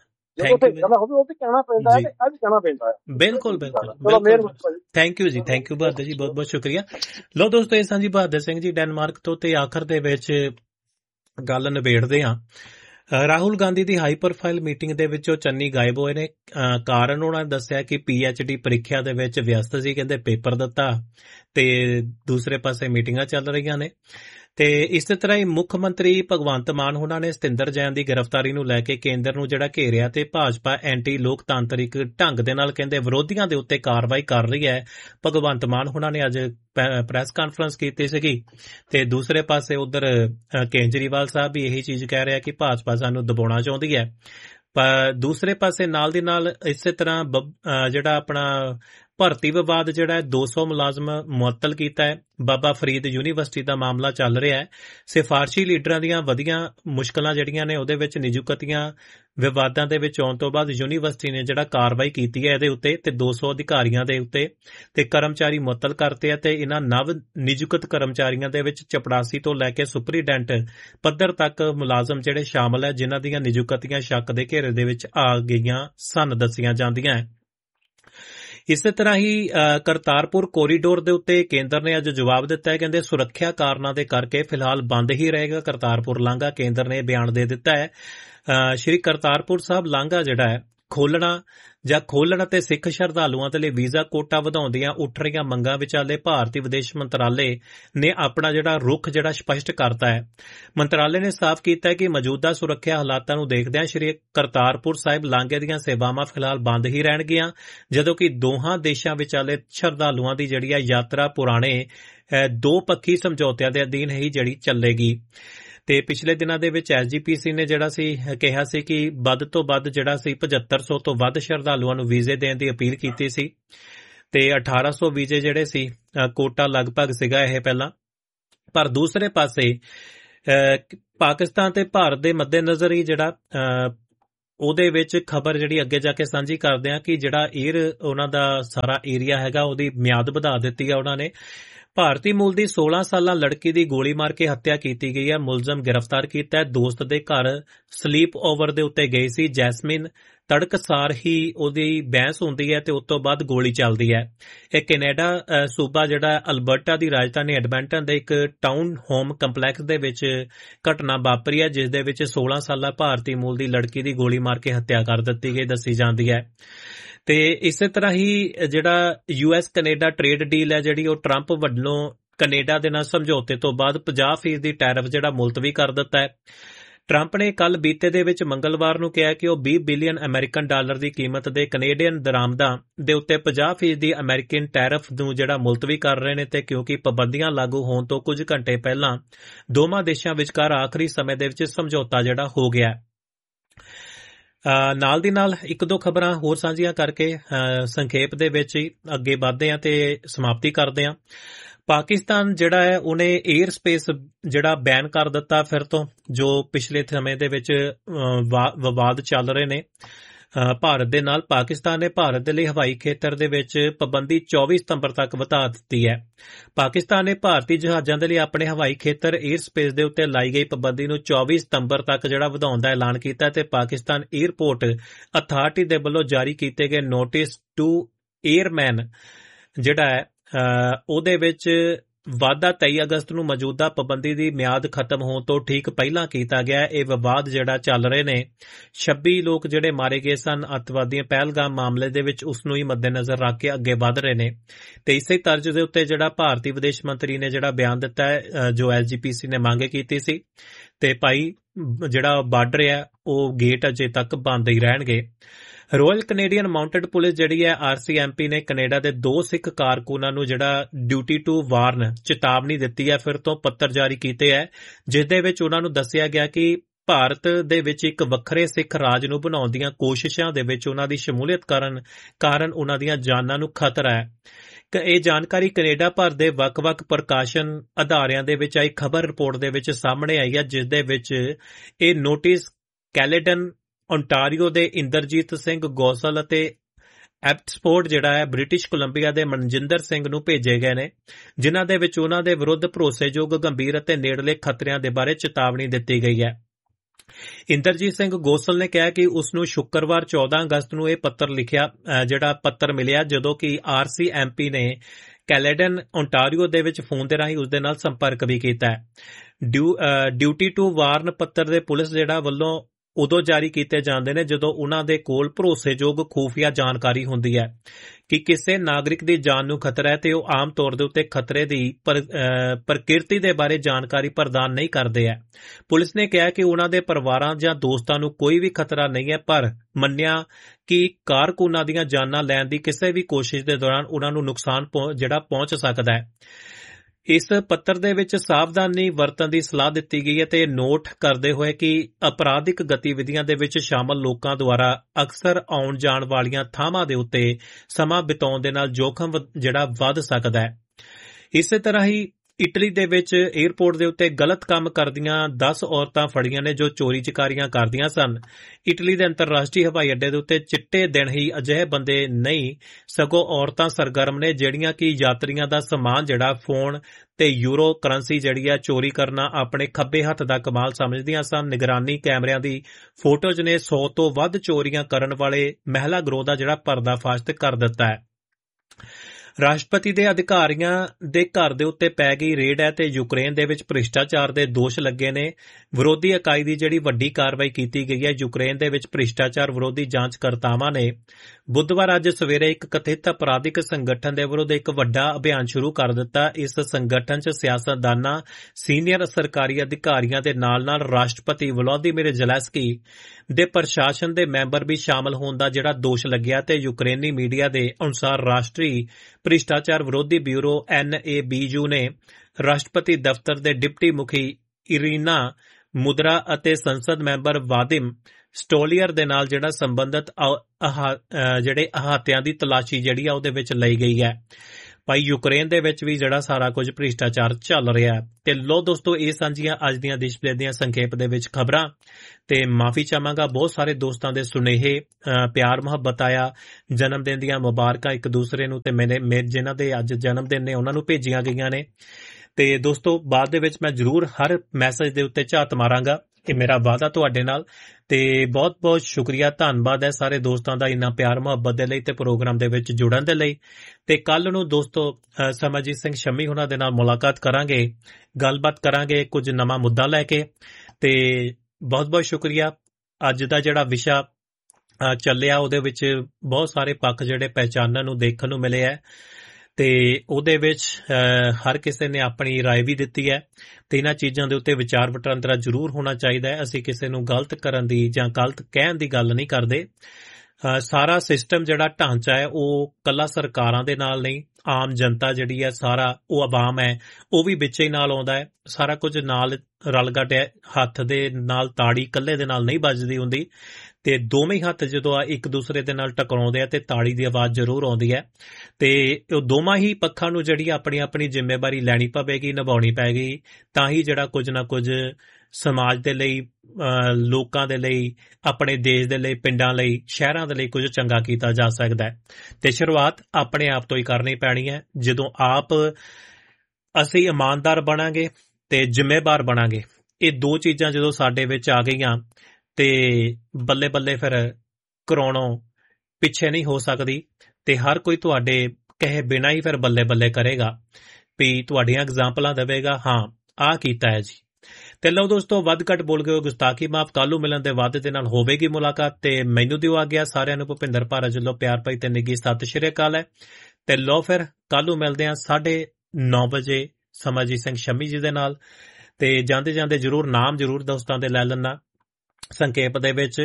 ਬਿਲਕੁਲ ਥੈਂਕ ਯੂ ਜੀ, ਥੈਂਕ ਯੂ ਬਹਾਦਰ ਜੀ, ਬਹੁਤ ਬਹੁਤ ਸ਼ੁਕਰੀਆ। ਲੋ ਦੋਸਤੋ, ਇਹ ਸਾਂਝੀ ਬਹਾਦਰ ਸਿੰਘ ਜੀ ਡੈਨਮਾਰਕ ਤੋਂ, ਤੇ ਆਖਰ ਦੇ ਵਿੱਚ ਗੱਲ ਨਿਬੇੜਦੇ ਹਾਂ। ਰਾਹੁਲ ਗਾਂਧੀ ਦੀ ਹਾਈ ਪ੍ਰੋਫਾਈਲ ਮੀਟਿੰਗ ਦੇ ਵਿੱਚ ਉਹ ਚੰਨੀ ਗਾਇਬ ਹੋਏ ਨੇ। ਕਾਰਨ ਉਹਨਾਂ ਨੇ ਦੱਸਿਆ ਕਿ PhD ਪ੍ਰੀਖਿਆ ਦੇ ਵਿੱਚ ਵਿਅਸਤ ਸੀ, ਕਹਿੰਦੇ ਪੇਪਰ ਦਿੱਤਾ, ਤੇ ਦੂਸਰੇ ਪਾਸੇ ਮੀਟਿੰਗਾਂ ਚੱਲ ਰਹੀਆਂ ਨੇ। ਤੇ ਇਸੇ ਤਰ੍ਹਾਂ ਹੀ ਮੁੱਖ ਮੰਤਰੀ ਭਗਵੰਤ ਮਾਨ ਹੋਣਾ ਨੇ ਸਤਿੰਦਰ ਜੈਨ ਦੀ ਗ੍ਰਿਫਤਾਰੀ ਨੂੰ ਲੈ ਕੇ ਕੇਂਦਰ ਨੂੰ ਜਿਹੜਾ ਘੇਰਿਆ, ਤੇ ਭਾਜਪਾ ਐਂਟੀ ਲੋਕਤਾਂਤਰਿਕ ਢੰਗ ਦੇ ਨਾਲ ਕਹਿੰਦੇ ਵਿਰੋਧੀਆਂ ਦੇ ਉੱਤੇ ਕਾਰਵਾਈ ਕਰ ਰਹੀ ਹੈ। ਭਗਵੰਤ ਮਾਨ ਹੋਣਾ ਨੇ ਅੱਜ ਪ੍ਰੈਸ ਕਾਨਫਰੰਸ ਕੀਤੀ ਸੀਗੀ, ਤੇ ਦੂਸਰੇ ਪਾਸੇ ਉਧਰ ਕੇਜਰੀਵਾਲ ਸਾਹਿਬ ਵੀ ਇਹੀ ਚੀਜ਼ ਕਹਿ ਰਿਹਾ ਕਿ ਭਾਜਪਾ ਸਾਨੂੰ ਦਬਾਉਣਾ ਚਾਹੁੰਦੀ ਹੈ। ਪਰ ਦੂਸਰੇ ਪਾਸੇ ਨਾਲ ਦੀ ਨਾਲ ਇਸੇ ਤਰ੍ਹਾਂ ਜਿਹੜਾ ਆਪਣਾ ਭਰਤੀ ਵਿਵਾਦ ਜਿਹੜਾ 200 ਮੁਲਾਜ਼ਮ ਮੁਅੱਤਲ ਕੀਤਾ ਹੈ। ਬਾਬਾ ਫਰੀਦ ਯੂਨੀਵਰਸਿਟੀ ਦਾ ਮਾਮਲਾ ਚੱਲ ਰਿਹਾ ਹੈ। ਸਿਫਾਰਸ਼ੀ ਲੀਡਰਾਂ ਦੀਆਂ ਵਧੀਆਂ ਮੁਸ਼ਕਲਾਂ ਜਿਹੜੀਆਂ ਨੇ ਉਹਦੇ ਵਿੱਚ ਨਿਯੁਕਤੀਆਂ ਵਿਵਾਦਾਂ ਦੇ ਵਿੱਚ ਆਉਣ ਤੋਂ ਬਾਅਦ ਯੂਨੀਵਰਸਿਟੀ ਨੇ ਜਿਹੜਾ ਕਾਰਵਾਈ ਕੀਤੀ ਹੈ ਇਹਦੇ ਉੱਤੇ, ਤੇ 200 ਅਧਿਕਾਰੀਆਂ ਦੇ ਉੱਤੇ ਤੇ ਕਰਮਚਾਰੀ ਮੁਅੱਤਲ ਕਰਤੇ ਆ। ਤੇ ਇਹਨਾਂ ਨਵ ਨਿਯੁਕਤ ਕਰਮਚਾਰੀਆਂ ਦੇ ਵਿੱਚ ਚਪੜਾਸੀ ਤੋਂ ਲੈ ਕੇ ਸੁਪਰੀਡੈਂਟ ਪੱਧਰ ਤੱਕ ਮੁਲਾਜ਼ਮ ਜਿਹੜੇ ਸ਼ਾਮਲ ਹੈ, ਜਿਨ੍ਹਾਂ ਦੀਆਂ ਨਿਯੁਕਤੀਆਂ ਸ਼ੱਕ ਦੇ ਘੇਰੇ ਦੇ ਵਿੱਚ ਆ ਗਈਆਂ ਸਨ ਦੱਸੀਆਂ ਜਾਂਦੀਆਂ ਹੈ। ਇਸੇ ਤਰ੍ਹਾਂ ਹੀ ਕਰਤਾਰਪੁਰ ਕੋਰੀਡੋਰ ਦੇ ਉੱਤੇ ਕੇਂਦਰ ਨੇ ਅੱਜ ਜਵਾਬ ਦਿੱਤਾ ਹੈ। ਕਹਿੰਦੇ ਸੁਰੱਖਿਆ ਕਾਰਨਾਂ ਦੇ ਕਰਕੇ ਫਿਲਹਾਲ ਬੰਦ ਹੀ ਰਹੇਗਾ ਕਰਤਾਰਪੁਰ ਲਾਂਘਾ। ਕੇਂਦਰ ਨੇ ਬਿਆਨ ਦੇ ਦਿੱਤਾ ਹੈ। ਸ਼੍ਰੀ ਕਰਤਾਰਪੁਰ ਸਾਹਿਬ ਲਾਂਘਾ ਜਿਹੜਾ ਹੈ ਖੋਲ੍ਹਣ ਅਤੇ ਸਿੱਖ ਸ਼ਰਧਾਲੂਆਂ ਦੇ ਲਈ ਵੀਜ਼ਾ ਕੋਟਾ ਵਧਾਉਣ ਦੀਆਂ ਉੱਠ ਰਹੀਆਂ ਮੰਗਾਂ ਵਿਚਾਲੇ ਭਾਰਤੀ ਵਿਦੇਸ਼ ਮੰਤਰਾਲੇ ਨੇ ਆਪਣਾ ਜਿਹੜਾ ਰੁਖ ਜਿਹੜਾ ਸਪਸ਼ਟ ਕਰਤਾ ਹੈ। ਮੰਤਰਾਲੇ ਨੇ ਸਾਫ਼ ਕੀਤਾ ਹੈ ਕਿ ਮੌਜੂਦਾ ਸੁਰੱਖਿਆ ਹਾਲਾਤਾਂ ਨੂੰ ਦੇਖਦਿਆਂ ਸ਼੍ਰੀ ਕਰਤਾਰਪੁਰ ਸਾਹਿਬ ਲਾਂਘੇ ਦੀਆਂ ਸੇਵਾਵਾਂ ਫਿਲਹਾਲ ਬੰਦ ਹੀ ਰਹਿਣਗੀਆਂ, ਜਦੋਂ ਕਿ ਦੋਹਾਂ ਦੇਸ਼ਾਂ ਵਿਚਾਲੇ ਸ਼ਰਧਾਲੂਆਂ ਦੀ ਜਿਹੜੀ ਆ ਯਾਤਰਾ ਪੁਰਾਣੇ 2 ਪੱਖੀ ਸਮਝੌਤਿਆਂ ਦੇ ਅਧੀਨ ਹੀ ਜਿਹੜੀ ਚੱਲੇਗੀ। ਤੇ ਪਿਛਲੇ ਦਿਨਾਂ ਦੇ ਵਿੱਚ SGPC ਨੇ ਜਿਹੜਾ ਸੀ ਕਿਹਾ ਸੀ ਕਿ ਵੱਧ ਤੋਂ ਵੱਧ ਜਿਹੜਾ ਸੀ 7500 ਤੋਂ ਵੱਧ ਸ਼ਰਧਾਲੂਆਂ ਨੂੰ ਵੀਜ਼ੇ ਦੇਣ ਦੀ ਅਪੀਲ ਕੀਤੀ ਸੀ। ਤੇ 1800 ਵੀਜ਼ੇ ਜਿਹੜੇ ਸੀ ਕੋਟਾ ਲਗਭਗ ਸੀਗਾ ਇਹ ਪਹਿਲਾਂ। ਪਰ ਦੂਸਰੇ ਪਾਸੇ ਪਾਕਿਸਤਾਨ ਤੇ ਭਾਰਤ ਦੇ ਮੱਦੇਨਜ਼ਰ ਹੀ ਜਿਹੜਾ ਉਹਦੇ ਵਿੱਚ ਖਬਰ ਜਿਹੜੀ ਅੱਗੇ ਜਾ ਕੇ ਸਾਂਝੀ ਕਰਦੇ ਆ ਕਿ ਜਿਹੜਾ ਉਹਨਾਂ ਦਾ ਸਾਰਾ ਏਰੀਆ ਹੈਗਾ ਉਹਦੀ ਮਿਆਦ ਵਧਾ ਦਿੱਤੀ ਆ ਉਹਨਾਂ ਨੇ। ਭਾਰਤੀ ਮੂਲ ਦੀ 16 ਸਾਲਾ ਲੜਕੀ ਦੀ ਗੋਲੀ ਮਾਰ ਕੇ ਹੱਤਿਆ ਕੀਤੀ ਗਈ ਹੈ। ਮੁਲਜ਼ਮ ਗ੍ਰਿਫਤਾਰ ਕੀਤਾ ਹੈ। ਦੋਸਤ ਦੇ ਘਰ ਸਲੀਪ ਓਵਰ ਦੇ ਉੱਤੇ ਗਈ ਸੀ ਜੈਸਮੀਨ। ਤੜਕਸਾਰ ਹੀ ਉਹਦੀ ਬਹਿਸ ਹੁੰਦੀ ਹੈ ਤੇ ਉਸ ਤੋਂ ਬਾਅਦ ਗੋਲੀ ਚੱਲਦੀ ਹੈ। ਇਹ ਕੈਨੇਡਾ ਸੂਬਾ ਜਿਹੜਾ ਅਲਬਰਟਾ ਦੀ ਰਾਜਧਾਨੀ ਐਡਮੰਟਨ ਦੇ ਇੱਕ ਟਾਊਨ ਹੋਮ ਕੰਪਲੈਕਸ ਦੇ ਵਿੱਚ ਘਟਨਾ ਵਾਪਰੀ ਹੈ, ਜਿਸ ਦੇ ਵਿੱਚ 16 ਸਾਲਾ ਭਾਰਤੀ ਮੂਲ ਦੀ ਲੜਕੀ ਦੀ ਗੋਲੀ ਮਾਰ ਕੇ ਹੱਤਿਆ ਕਰ ਦਿੱਤੀ ਗਈ ਦੱਸੀ ਜਾਂਦੀ ਹੈ। ਤੇ ਇਸੇ ਤਰ੍ਹਾਂ ਹੀ ਜਿਹੜਾ US ਕੈਨੇਡਾ ਟ੍ਰੇਡ ਡੀਲ ਹੈ ਜਿਹੜੀ ਉਹ ਟਰੰਪ ਵੱਲੋਂ ਕੈਨੇਡਾ ਦੇ ਨਾਲ ਸਮਝੌਤੇ ਤੋਂ ਬਾਅਦ 50% ਦੀ ਟੈਰਿਫ ਜਿਹੜਾ ਮੁਲਤਵੀ ਕਰ ਦਿੱਤਾ ਹੈ। ਟਰੰਪ ਨੇ ਕੱਲ ਬੀਤੇ ਦੇ ਵਿੱਚ ਮੰਗਲਵਾਰ ਨੂੰ ਕਿਹਾ ਕਿ ਉਹ 20 ਬਿਲੀਅਨ ਅਮਰੀਕਨ ਡਾਲਰ ਦੀ ਕੀਮਤ ਦੇ ਕੈਨੇਡੀਅਨ ਦਰਾਮਦਾਂ ਦੇ ਉੱਤੇ 50% ਦੀ ਅਮਰੀਕਨ ਟੈਰਿਫ ਨੂੰ ਜਿਹੜਾ ਮੁਲਤਵੀ ਕਰ ਰਹੇ ਨੇ। ਤੇ ਕਿਉਂਕਿ ਪਾਬੰਦੀਆਂ ਲਾਗੂ ਹੋਣ ਤੋਂ ਕੁਝ ਘੰਟੇ ਪਹਿਲਾਂ ਦੋਵਾਂ ਦੇਸ਼ਾਂ ਵਿਚਕਾਰ ਆਖਰੀ ਸਮੇਂ ਦੇ ਵਿੱਚ ਸਮਝੌਤਾ ਜਿਹੜਾ ਹੋ ਗਿਆ। ਨਾਲ ਦੀ ਨਾਲ ਇੱਕ ਦੋ ਖਬਰਾਂ ਹੋਰ ਸਾਂਝੀਆਂ ਕਰਕੇ ਸੰਖੇਪ ਦੇ ਵਿੱਚ ਹੀ ਅੱਗੇ ਵਧਦੇ ਹਾਂ ਤੇ ਸਮਾਪਤੀ ਕਰਦੇ ਹਾਂ। ਪਾਕਿਸਤਾਨ ਜਿਹੜਾ ਹੈ ਉਹਨੇ 에ਅਰ ਸਪੇਸ ਜਿਹੜਾ ਬੈਨ ਕਰ ਦਿੱਤਾ ਫਿਰ ਤੋਂ, ਜੋ ਪਿਛਲੇ ਸਮੇਂ ਦੇ ਵਿੱਚ ਵਿਵਾਦ ਚੱਲ ਰਹੇ ਨੇ ਭਾਰਤ ਦੇ ਨਾਲ। ਪਾਕਿਸਤਾਨ ਨੇ ਭਾਰਤ ਦੇ ਲਈ ਹਵਾਈ ਖੇਤਰ ਦੇ ਵਿੱਚ ਪਾਬੰਦੀ 24 ਸਤੰਬਰ ਤੱਕ ਵਧਾ ਦਿੱਤੀ ਹੈ। ਪਾਕਿਸਤਾਨ ਨੇ ਭਾਰਤੀ ਜਹਾਜ਼ਾਂ ਦੇ ਲਈ ਆਪਣੇ ਹਵਾਈ ਖੇਤਰ 에ਅਰ ਸਪੇਸ ਦੇ ਉੱਤੇ ਲਾਈ ਗਈ ਪਾਬੰਦੀ ਨੂੰ 24 ਸਤੰਬਰ ਤੱਕ ਜਿਹੜਾ ਵਧਾਉਣ ਦਾ ਐਲਾਨ ਕੀਤਾ ਤੇ ਪਾਕਿਸਤਾਨ 에ਅਰਪੋਰਟ ਅਥਾਰਟੀ ਦੇ ਵੱਲੋਂ ਜਾਰੀ ਕੀਤੇ ਗਏ ਨੋਟਿਸ ਟੂ 에ਅਰਮੈਨ ਜਿਹੜਾ ਹੈ ਉਹਦੇ ਵਿੱਚ ਵਾਧਾ 23 ਅਗਸਤ ਨੂੰ ਮੌਜੂਦਾ ਪਾਬੰਦੀ ਦੀ ਮਿਆਦ ਖਤਮ ਹੋਣ ਤੋਂ ਠੀਕ ਪਹਿਲਾਂ ਕੀਤਾ ਗਿਆ। ਇਹ ਵਿਵਾਦ ਜਿਹੜਾ ਚੱਲ ਰਹੇ ਨੇ, 26 ਲੋਕ ਜਿਹੜੇ ਮਾਰੇ ਗਏ ਸਨ ਅੱਤਵਾਦੀਆਂ ਪਹਿਲਗਾਮ ਮਾਮਲੇ ਦੇ ਵਿੱਚ, ਉਸ ਨੂੰ ਹੀ ਮੱਦੇਨਜ਼ਰ ਰੱਖ ਕੇ ਅੱਗੇ ਵਧ ਰਹੇ ਨੇ। ਤੇ ਇਸੇ ਤਰਜ਼ ਦੇ ਉੱਤੇ ਜਿਹੜਾ ਭਾਰਤੀ ਵਿਦੇਸ਼ ਮੰਤਰੀ ਨੇ ਜਿਹੜਾ ਬਿਆਨ ਦਿੱਤਾ ਹੈ, ਜੋ SGPC ਨੇ ਮੰਗ ਕੀਤੀ ਸੀ, ਤੇ ਭਾਈ ਜਿਹੜਾ ਬਾਰਡਰ ਹੈ ਉਹ ਗੇਟ ਅਜੇ ਤੱਕ ਬੰਦ ਹੀ ਰਹਿਣਗੇ। ਰਾਇਲ ਕੈਨੇਡੀਅਨ ਮਾਊਂਟਡ ਪੁਲਿਸ ਜਿਹੜੀ ਹੈ RCMP ਨੇ ਕੈਨੇਡਾ ਦੇ 2 ਸਿੱਖ ਕਾਰਕੁਨਾਂ ਨੂੰ ਜਿਹੜਾ ਡਿਊਟੀ ਟੂ ਵਾਰਨ ਚੇਤਾਵਨੀ ਦਿੱਤੀ ਹੈ, ਫਿਰ ਤੋਂ ਪੱਤਰ ਜਾਰੀ ਕੀਤੇ ਹੈ, ਜਿਸ ਦੇ ਵਿੱਚ ਉਹਨਾਂ ਨੂੰ ਦੱਸਿਆ ਗਿਆ ਕਿ ਭਾਰਤ ਦੇ ਵਿੱਚ ਇੱਕ ਵੱਖਰੇ ਸਿੱਖ ਰਾਜ ਨੂੰ ਬਣਾਉਣ ਦੀਆਂ ਕੋਸ਼ਿਸ਼ਾਂ ਦੇ ਵਿੱਚ ਉਹਨਾਂ ਦੀ ਸ਼ਮੂਲੀਅਤ ਕਾਰਨ ਉਹਨਾਂ ਦੀਆਂ ਜਾਨਾਂ ਨੂੰ ਖਤਰਾ ਹੈ। ਇਹ ਜਾਣਕਾਰੀ ਕੈਨੇਡਾ ਭਰ ਦੇ ਵੱਖ-ਵੱਖ ਪ੍ਰਕਾਸ਼ਨ ਅਦਾਰਿਆਂ ਦੇ ਵਿੱਚ ਆਈ ਖਬਰ ਰਿਪੋਰਟ ਦੇ ਵਿੱਚ ਸਾਹਮਣੇ ਆਈ ਹੈ, ਜਿਸ ਦੇ ਵਿੱਚ ਇਹ ਨੋਟਿਸ ਕੈਲੇਡਨ ਓਨਟਾਰੀਓ ਦੇ ਇੰਦਰਜੀਤ ਸਿੰਘ ਗੋਸਲ ਅਤੇ ਐਬਟਸਫੋਰਡ ਜਿਹੜਾ ਹੈ ਬ੍ਰਿਟਿਸ਼ ਕੋਲੰਬੀਆ ਦੇ ਮਨਜਿੰਦਰ ਸਿੰਘ ਨੂੰ ਭੇਜੇ ਗਏ ਨੇ, ਜਿਨ੍ਹਾਂ ਦੇ ਵਿੱਚ ਉਹਨਾਂ ਦੇ ਵਿਰੁੱਧ ਭਰੋਸੇਯੋਗ ਗੰਭੀਰ ਅਤੇ ਨੇੜਲੇ ਖਤਰਿਆਂ ਦੇ ਬਾਰੇ ਚੇਤਾਵਨੀ ਦਿੱਤੀ ਗਈ ਹੈ। ਇੰਦਰਜੀਤ ਸਿੰਘ ਗੋਸਲ ਨੇ ਕਿਹਾ ਕਿ ਉਸ ਨੂੰ ਸ਼ੁੱਕਰਵਾਰ 14 ਅਗਸਤ ਨੂੰ ਇਹ ਪੱਤਰ ਮਿਲਿਆ, ਜਦੋਂ ਕਿ RCMP ਨੇ ਕੈਲੇਡਨ ਓਨਟਾਰੀਓ ਦੇ ਵਿੱਚ ਫੋਨ ਦੇ ਰਾਹੀਂ ਉਸ ਦੇ ਨਾਲ ਸੰਪਰਕ ਵੀ ਕੀਤਾ ਹੈ। ਡਿਊਟੀ ਟੂ ਵਾਰਨ ਪੱਤਰ ਦੇ ਪੁਲਿਸ ਜਿਹੜਾ ਵੱਲੋਂ ਉਦੋਂ ਜਾਰੀ ਕੀਤੇ ਜਾਂਦੇ ਨੇ ਜਦੋਂ ਉਹਨਾਂ ਦੇ ਕੋਲ ਭਰੋਸੇਯੋਗ ਖੂਫੀਆ ਜਾਣਕਾਰੀ ਹੁੰਦੀ ਹੈ ਕਿ ਕਿਸੇ ਨਾਗਰਿਕ ਦੀ ਜਾਨ ਨੂੰ ਖਤਰਾ ਹੈ, ਤੇ ਉਹ ਆਮ ਤੌਰ ਦੇ ਉੱਤੇ ਖਤਰੇ ਦੀ ਪ੍ਰਕਿਰਤੀ ਦੇ ਬਾਰੇ ਜਾਣਕਾਰੀ ਪ੍ਰਦਾਨ ਨਹੀਂ ਕਰਦੇ ਹੈ। ਪੁਲਿਸ ਨੇ ਕਿਹਾ ਕਿ ਉਹਨਾਂ ਦੇ ਪਰਿਵਾਰਾਂ ਜਾਂ ਦੋਸਤਾਂ ਨੂੰ ਕੋਈ ਵੀ ਖਤਰਾ ਨਹੀਂ ਹੈ, ਪਰ ਮੰਨਿਆ ਕਿ ਕਾਰਕੁਨਾਂ ਦੀਆਂ ਜਾਨਾਂ ਲੈਣ ਦੀ ਕਿਸੇ ਵੀ ਕੋਸ਼ਿਸ਼ ਦੇ ਦੌਰਾਨ ਉਹਨਾਂ ਨੂੰ ਨੁਕਸਾਨ ਜਿਹੜਾ ਪਹੁੰਚ ਸਕਦਾ ਹੈ। ਇਸ ਪੱਤਰ ਦੇ ਵਿੱਚ ਸਾਵਧਾਨੀ ਵਰਤਣ ਦੀ ਸਲਾਹ ਦਿੱਤੀ ਗਈ ਹੈ ਤੇ ਨੋਟ ਕਰਦੇ ਹੋਏ ਕਿ ਅਪਰਾਧਿਕ ਗਤੀਵਿਧੀਆਂ ਦੇ ਵਿੱਚ ਸ਼ਾਮਲ ਲੋਕਾਂ ਦੁਆਰਾ ਅਕਸਰ ਆਉਣ ਜਾਣ ਵਾਲੀਆਂ ਥਾਵਾਂ ਦੇ ਉੱਤੇ ਸਮਾਂ ਬਿਤਾਉਣ ਦੇ ਨਾਲ ਜੋਖਮ ਜਿਹੜਾ ਵੱਧ ਸਕਦਾ ਹੈ। ਇਸੇ ਤਰ੍ਹਾਂ ਹੀ ਇਟਲੀ ਦੇ ਵਿੱਚ 에ਅਰਪੋਰਟ ਦੇ ਉੱਤੇ ਗਲਤ ਕੰਮ ਕਰਦੀਆਂ 10 ਔਰਤਾਂ ਫੜੀਆਂ ਨੇ ਜੋ ਚੋਰੀ ਚਕਾਰੀਆਂ ਕਰਦੀਆਂ ਸਨ। ਇਟਲੀ ਦੇ ਅੰਤਰਰਾਸ਼ਟਰੀ ਹਵਾਈ ਅੱਡੇ ਦੇ ਉੱਤੇ ਚਿੱਟੇ ਦਿਨ ਹੀ ਅਜਿਹੇ ਬੰਦੇ ਨਹੀਂ, ਸਗੋਂ ਔਰਤਾਂ ਸਰਗਰਮ ਨੇ ਜਿਹੜੀਆਂ ਕਿ ਯਾਤਰੀਆਂ ਦਾ ਸਮਾਨ ਜਿਹੜਾ ਫੋਨ ਤੇ ਯੂਰੋ ਕਰੰਸੀ ਜਿਹੜੀ ਆ ਚੋਰੀ ਕਰਨਾ ਆਪਣੇ ਖੱਬੇ ਹੱਥ ਦਾ ਕਮਾਲ ਸਮਝਦੀਆਂ ਸਨ। ਨਿਗਰਾਨੀ ਕੈਮਰਿਆਂ ਦੀ ਫੋਟੋਜ਼ ਨੇ 100 ਤੋਂ ਵੱਧ ਚੋਰੀਆਂ ਕਰਨ ਵਾਲੇ ਮਹਿਲਾ ਗਰੋਹ ਦਾ ਜਿਹੜਾ ਪਰਦਾਫਾਸ਼ ਕਰ ਦਿੱਤਾ ਹੈ। ਰਾਸ਼ਟਰਪਤੀ ਦੇ ਅਧਿਕਾਰੀਆਂ ਦੇ ਘਰ ਦੇ ਉੱਤੇ ਪੈ ਗਈ ਰੇਡ ਹੈ ਤੇ ਯੂਕਰੇਨ ਦੇ ਵਿੱਚ ਭ੍ਰਿਸ਼ਟਾਚਾਰ ਦੇ ਦੋਸ਼ ਲੱਗੇ ਨੇ। ਵਿਰੋਧੀ ਇਕਾਈ ਦੀ ਜਿਹੜੀ ਵੱਡੀ ਕਾਰਵਾਈ ਕੀਤੀ ਗਈ ਹੈ। ਯੂਕਰੇਨ ਦੇ ਵਿੱਚ ਭ੍ਰਿਸ਼ਟਾਚਾਰ ਵਿਰੋਧੀ ਜਾਂਚਕਰਤਾਵਾਂ ਨੇ ਬੁੱਧਵਾਰ ਅੱਜ ਸਵੇਰੇ ਇੱਕ ਕਥਿਤ ਅਪਰਾਧਿਕ ਸੰਗਠਨ ਦੇ ਵਿਰੁੱਧ ਇੱਕ ਵੱਡਾ ਅਭਿਆਨ ਸ਼ੁਰੂ ਕਰ ਦਿੱਤਾ। ਇਸ ਸੰਗਠਨ 'ਚ ਸਿਆਸਤਦਾਨਾਂ, ਸੀਨੀਅਰ ਸਰਕਾਰੀ ਅਧਿਕਾਰੀਆਂ ਦੇ ਨਾਲ-ਨਾਲ ਰਾਸ਼ਟਰਪਤੀ ਵਲੋਦੀਮੀਰ ਜ਼ੈਲੈਂਸਕੀ ਦੇ ਪ੍ਰਸ਼ਾਸਨ ਦੇ ਮੈਂਬਰ ਵੀ ਸ਼ਾਮਲ ਹੋਣ ਦਾ ਜਿਹੜਾ ਦੋਸ਼ ਲੱਗਿਆ ਤੇ ਯੂਕਰੇਨੀ ਮੀਡੀਆ ਦੇ ਅਨੁਸਾਰ ਰਾਸ਼ਟਰੀ ਭ੍ਰਿਸ਼ਟਾਚਾਰ ਵਿਰੋਧੀ ਬਿਊਰੋ NABU ਨੇ ਰਾਸ਼ਟਰਪਤੀ ਦਫ਼ਤਰ ਦੇ ਡਿਪਟੀ ਮੁਖੀ ਇਰੀਨਾ ਮੁਦਰਾ ਅਤੇ ਸੰਸਦ ਮੈਂਬਰ ਵਾਦਿਮ ਸਟੋਲੀਅਰ ਦੇ ਨਾਲ ਜਿਹੜਾ ਸੰਬੰਧਿਤ ਜਿਹੜੇ ਅਹਾਤਿਆਂ ਦੀ ਤਲਾਸ਼ੀ ਜਿਹੜੀ ਆ ਉਹਦੇ ਵਿੱਚ ਲਈ ਗਈ ਹੈ। ਭਾਈ ਯੂਕਰੇਨ ਦੇ ਵਿੱਚ ਵੀ ਜਿਹੜਾ ਸਾਰਾ ਕੁਝ ਭ੍ਰਿਸ਼ਟਾਚਾਰ ਚੱਲ ਰਿਹਾ। ਤੇ ਲੋ ਦੋਸਤੋ, ਇਹ ਸਾਂਝੀਆਂ ਅੱਜ ਦੀਆਂ ਦੇਸ਼ ਵਿਦੇਸ਼ ਦੀਆਂ ਸੰਖੇਪ ਦੇ ਵਿੱਚ ਖਬਰਾਂ। ਤੇ ਮਾਫੀ ਚਾਹਾਂਗਾ, ਬਹੁਤ ਸਾਰੇ ਦੋਸਤਾਂ ਦੇ ਸੁਨੇਹੇ, ਪਿਆਰ ਮੁਹੱਬਤ ਆਇਆ, ਜਨਮ ਦਿਨ ਦੀਆਂ ਮੁਬਾਰਕਾਂ ਇੱਕ ਦੂਸਰੇ ਨੂੰ, ਤੇ ਮੇਰੇ ਜਿਨ੍ਹਾਂ ਦੇ ਅੱਜ ਜਨਮ ਦਿਨ ਨੇ ਉਹਨਾਂ ਨੂੰ ਭੇਜੀਆਂ ਗਈਆਂ ਨੇ। ਤੇ ਦੋਸਤੋ, ਬਾਅਦ ਦੇ ਵਿੱਚ ਮੈਂ ਜ਼ਰੂਰ ਹਰ ਮੈਸੇਜ ਦੇ ਉੱਤੇ ਝਾਤ ਮਾਰਾਂਗਾ, ਇਹ ਮੇਰਾ ਵਾਅਦਾ ਤੁਹਾਡੇ ਨਾਲ। ਤੇ ਬਹੁਤ ਬਹੁਤ ਸ਼ੁਕਰੀਆ, ਧੰਨਵਾਦ ਹੈ ਸਾਰੇ ਦੋਸਤਾਂ ਦਾ ਇੰਨਾ ਪਿਆਰ ਮੁਹੱਬਤ ਦੇ ਲਈ ਤੇ ਪ੍ਰੋਗਰਾਮ ਦੇ ਵਿੱਚ ਜੁੜਨ ਦੇ ਲਈ। ਤੇ ਕੱਲ ਨੂੰ ਦੋਸਤੋ ਸਮਰਜੀਤ ਸਿੰਘ ਸ਼ੰਮੀ ਉਹਨਾਂ ਦੇ ਨਾਲ ਮੁਲਾਕਾਤ ਕਰਾਂਗੇ, ਗੱਲਬਾਤ ਕਰਾਂਗੇ ਕੁਝ ਨਵਾਂ ਮੁੱਦਾ ਲੈ ਕੇ। ਤੇ ਬਹੁਤ ਬਹੁਤ ਸ਼ੁਕਰੀਆ। ਅੱਜ ਦਾ ਜਿਹੜਾ ਵਿਸ਼ਾ ਚੱਲਿਆ ਉਹਦੇ ਵਿੱਚ ਬਹੁਤ ਸਾਰੇ ਪੱਖ ਜਿਹੜੇ ਪਹਿਚਾਨਣ ਨੂੰ ਦੇਖਣ ਨੂੰ ਮਿਲੇ ਹੈ, ਤੇ ਉਹਦੇ ਵਿੱਚ ਹਰ ਕਿਸੇ ਨੇ ਆਪਣੀ ਰਾਏ ਵੀ ਦਿੱਤੀ ਹੈ। ਤੇ ਇਹਨਾਂ ਚੀਜ਼ਾਂ ਦੇ ਉੱਤੇ ਵਿਚਾਰ ਵਟਾਂਦਰਾ ਜ਼ਰੂਰ ਹੋਣਾ ਚਾਹੀਦਾ ਹੈ। ਅਸੀਂ ਕਿਸੇ ਨੂੰ ਗਲਤ ਕਰਨ ਦੀ ਜਾਂ ਗਲਤ ਕਹਿਣ ਦੀ ਗੱਲ ਨਹੀਂ ਕਰਦੇ। ਸਾਰਾ ਸਿਸਟਮ ਜਿਹੜਾ ਢਾਂਚਾ ਹੈ ਉਹ ਕੱਲਾ ਸਰਕਾਰਾਂ ਦੇ ਨਾਲ ਨਹੀਂ, ਆਮ ਜਨਤਾ ਜਿਹੜੀ ਹੈ, ਸਾਰਾ ਉਹ ਆਵਾਮ ਹੈ, ਉਹ ਵੀ ਵਿੱਚ ਹੀ ਨਾਲ ਆਉਂਦਾ ਹੈ। ਸਾਰਾ ਕੁਝ ਨਾਲ ਰਲ ਗੱਟਿਆ, ਹੱਥ ਦੇ ਨਾਲ ਤਾੜੀ ਇਕੱਲੇ ਦੇ ਨਾਲ ਨਹੀਂ ਵੱਜਦੀ ਹੁੰਦੀ, ਤੇ ਦੋਵੇਂ ਹੱਥ ਜਦੋਂ ਇੱਕ ਦੂਸਰੇ ਦੇ ਨਾਲ ਟਕਰਾਉਂਦੇ ਆ ਤੇ ਤਾੜੀ ਦੀ ਆਵਾਜ਼ ਜ਼ਰੂਰ ਆਉਂਦੀ ਹੈ। ਤੇ ਉਹ ਦੋਵਾਂ ਹੀ ਪੱਖਾਂ ਨੂੰ ਜਿਹੜੀ ਆਪਣੀ ਆਪਣੀ ਜ਼ਿੰਮੇਵਾਰੀ ਲੈਣੀ ਪਵੇਗੀ, ਨਿਭਾਉਣੀ ਪੈਗੀ, ਤਾਂ ਹੀ ਜਿਹੜਾ ਕੁਝ ਨਾ ਕੁਝ ਸਮਾਜ ਦੇ ਲਈ, ਲੋਕਾਂ ਦੇ ਲਈ, ਆਪਣੇ ਦੇਸ਼ ਦੇ ਲਈ, ਪਿੰਡਾਂ ਲਈ, ਸ਼ਹਿਰਾਂ ਦੇ ਲਈ ਕੁਝ ਚੰਗਾ ਕੀਤਾ ਜਾ ਸਕਦਾ ਹੈ। ਤੇ ਸ਼ੁਰੂਆਤ ਆਪਣੇ ਆਪ ਤੋਂ ਹੀ ਕਰਨੀ ਪੈਣੀ ਹੈ। ਜਦੋਂ ਆਪ ਅਸੀਂ ਇਮਾਨਦਾਰ ਬਣਾਂਗੇ ਤੇ ਜ਼ਿੰਮੇਵਾਰ ਬਣਾਂਗੇ, ਇਹ ਦੋ ਚੀਜ਼ਾਂ ਜਦੋਂ ਸਾਡੇ ਵਿੱਚ ਆ ਗਈਆਂ ਤੇ ਬੱਲੇ ਬੱਲੇ ਫਿਰ ਕਰਾਉਣੋਂ ਪਿੱਛੇ ਨਹੀਂ ਹੋ ਸਕਦੀ। ਤੇ ਹਰ ਕੋਈ ਤੁਹਾਡੇ ਕਹੇ ਬਿਨਾਂ ਹੀ ਫਿਰ ਬੱਲੇ ਬੱਲੇ ਕਰੇਗਾ, ਵੀ ਤੁਹਾਡੀਆਂ ਐਗਜ਼ਾਮਪਲਾਂ ਦੇਵੇਗਾ, ਹਾਂ ਆਹ ਕੀਤਾ ਹੈ ਜੀ। ਤੇ ਲਓ ਦੋਸਤੋ, ਵੱਧ ਘੱਟ ਬੋਲ ਗਏ ਗੁਸਤਾਖੀ ਮਾਫ। ਕੱਲ੍ਹ ਨੂੰ ਮਿਲਣ ਦੇ ਵਾਅਦੇ ਦੇ ਨਾਲ ਹੋਵੇਗੀ ਮੁਲਾਕਾਤ। ਤੇ ਮੈਨੂੰ ਦਿਓ ਆ ਗਿਆ ਸਾਰਿਆਂ ਨੂੰ ਭੁਪਿੰਦਰ ਭਾਰਤ ਵੱਲੋਂ ਪਿਆਰ ਭਰੀ ਤੇ ਨਿੱਘੀ ਸਤਿ ਸ਼੍ਰੀ ਅਕਾਲ ਹੈ। ਤੇ ਲਓ ਫਿਰ ਕੱਲ੍ਹ ਨੂੰ ਮਿਲਦੇ ਹਾਂ 9:30 ਵਜੇ ਸਮਰਜੀਤ ਸਿੰਘ ਸ਼ੰਮੀ ਜੀ ਦੇ ਨਾਲ। ਤੇ ਜਾਂਦੇ ਜਾਂਦੇ ਜ਼ਰੂਰ ਨਾਮ ਜ਼ਰੂਰ ਦੋਸਤਾਂ ਦੇ ਲੈ ਲੈਣਾ। ਸੰਖੇਪ ਦੇ ਵਿੱਚ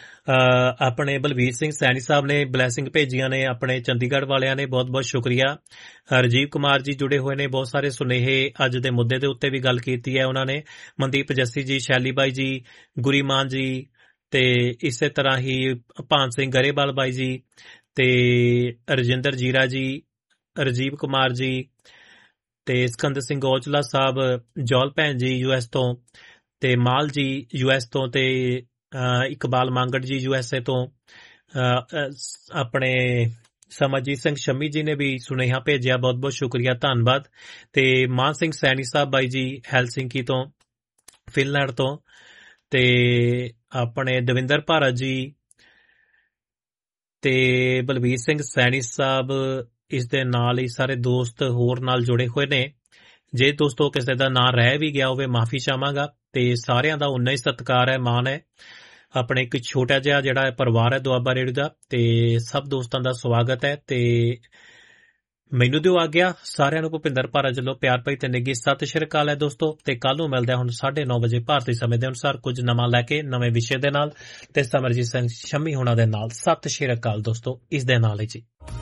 ਆਪਣੇ ਬਲਵੀਰ ਸਿੰਘ ਸੈਣੀ ਸਾਹਿਬ ਨੇ ਬਲੈਸਿੰਗ ਭੇਜੀਆਂ ਨੇ, ਆਪਣੇ ਚੰਡੀਗੜ੍ਹ ਵਾਲਿਆਂ ਨੇ, ਬਹੁਤ ਬਹੁਤ ਸ਼ੁਕਰੀਆ। ਰਜੀਵ ਕੁਮਾਰ ਜੀ ਜੁੜੇ ਹੋਏ ਨੇ, ਬਹੁਤ ਸਾਰੇ ਸੁਨੇਹੇ ਅੱਜ ਦੇ ਮੁੱਦੇ ਦੇ ਉੱਤੇ ਵੀ ਗੱਲ ਕੀਤੀ ਹੈ ਉਹਨਾਂ ਨੇ। ਮਨਦੀਪ ਜੱਸੀ ਜੀ, ਸ਼ੈਲੀ ਬਾਈ ਜੀ, ਗੁਰੀਮਾਨ ਜੀ, ਤੇ ਇਸੇ ਤਰ੍ਹਾਂ ਹੀ ਭਾਨ ਸਿੰਘ ਗਰੇਵਾਲ ਬਾਈ ਜੀ, ਤੇ ਰਜਿੰਦਰ ਜੀਰਾ ਜੀ, ਰਜੀਵ ਕੁਮਾਰ ਜੀ, ਤੇ ਸਿਕੰਦਰ ਸਿੰਘ ਔਜਲਾ ਸਾਹਿਬ, ਜੌਲ ਭੈਣ ਜੀ US ਤੋਂ, ਤੇ ਮਾਲ ਜੀ US ਤੋਂ, ਤੇ ਇਕਬਾਲ ਮੰਗੜ ਜੀ USA ਤੋਂ, ਆਪਣੇ ਸਮਰਜੀਤ ਸਿੰਘ ਸ਼ੰਮੀ ਜੀ ਨੇ ਵੀ ਸੁਨੇਹਾ ਭੇਜਿਆ, ਬਹੁਤ ਬਹੁਤ ਸ਼ੁਕਰੀਆ, ਧੰਨਵਾਦ। ਤੇ ਮਾਨ ਸਿੰਘ ਸੈਣੀ ਸਾਹਿਬ ਬਾਈ ਜੀ ਹੈਲਸਿੰਕੀ ਤੋਂ, ਫਿਨਲੈਂਡ ਤੋਂ, ਤੇ ਆਪਣੇ ਦਵਿੰਦਰ ਭਾਰਤ ਜੀ, ਤੇ ਬਲਵੀਰ ਸਿੰਘ ਸੈਣੀ ਸਾਹਿਬ, ਇਸ ਦੇ ਨਾਲ ਹੀ ਸਾਰੇ ਦੋਸਤ ਹੋਰ ਨਾਲ ਜੁੜੇ ਹੋਏ ਨੇ। ਜੇ ਦੋਸਤੋ ਕਿਸੇ ਦਾ ਨਾਂ ਰਹਿ ਵੀ ਗਿਆ ਹੋਵੇ, ਮਾਫੀ ਚਾਹਾਂਗਾ। ਤੇ ਸਾਰਿਆਂ ਦਾ ਉਨਾ ਹੀ ਸਤਿਕਾਰ ਹੈ, ਮਾਣ ਹੈ। ਆਪਣੇ ਇੱਕ ਛੋਟਾ ਜਿਹਾ ਜਿਹੜਾ ਪਰਿਵਾਰ ਹੈ ਦੁਆਬਾ ਰੇਡੀਓ ਦਾ, ਤੇ ਸਭ ਦੋਸਤਾਂ ਦਾ ਸਵਾਗਤ ਹੈ। ਤੇ ਮੈਨੂੰ ਦਿਓ ਆ ਗਿਆ ਸਾਰਿਆਂ ਨੂੰ ਭੁਪਿੰਦਰ ਭਾਰਤ ਵੱਲੋਂ ਪਿਆਰ ਭਰੀ ਤੇ ਨਿੱਘੀ ਸਤਿ ਸ਼੍ਰੀ ਅਕਾਲ ਹੈ ਦੋਸਤੋ। ਤੇ ਕੱਲ ਨੂੰ ਮਿਲਦਾ ਹੁਣ 9:30 ਵਜੇ ਭਾਰਤੀ ਸਮੇਂ ਦੇ ਅਨੁਸਾਰ ਕੁਝ ਨਵਾਂ ਲੈ ਕੇ, ਨਵੇਂ ਵਿਸ਼ੇ ਦੇ ਨਾਲ, ਤੇ ਸਮਰਜੀਤ ਸਿੰਘ ਸ਼ੰਮੀ ਹੋਣਾ ਦੇ ਨਾਲ। ਸਤਿ ਸ਼੍ਰੀ ਅਕਾਲ ਦੋਸਤੋ, ਇਸ ਦੇ ਨਾਲ ਹੀ ਜੀ।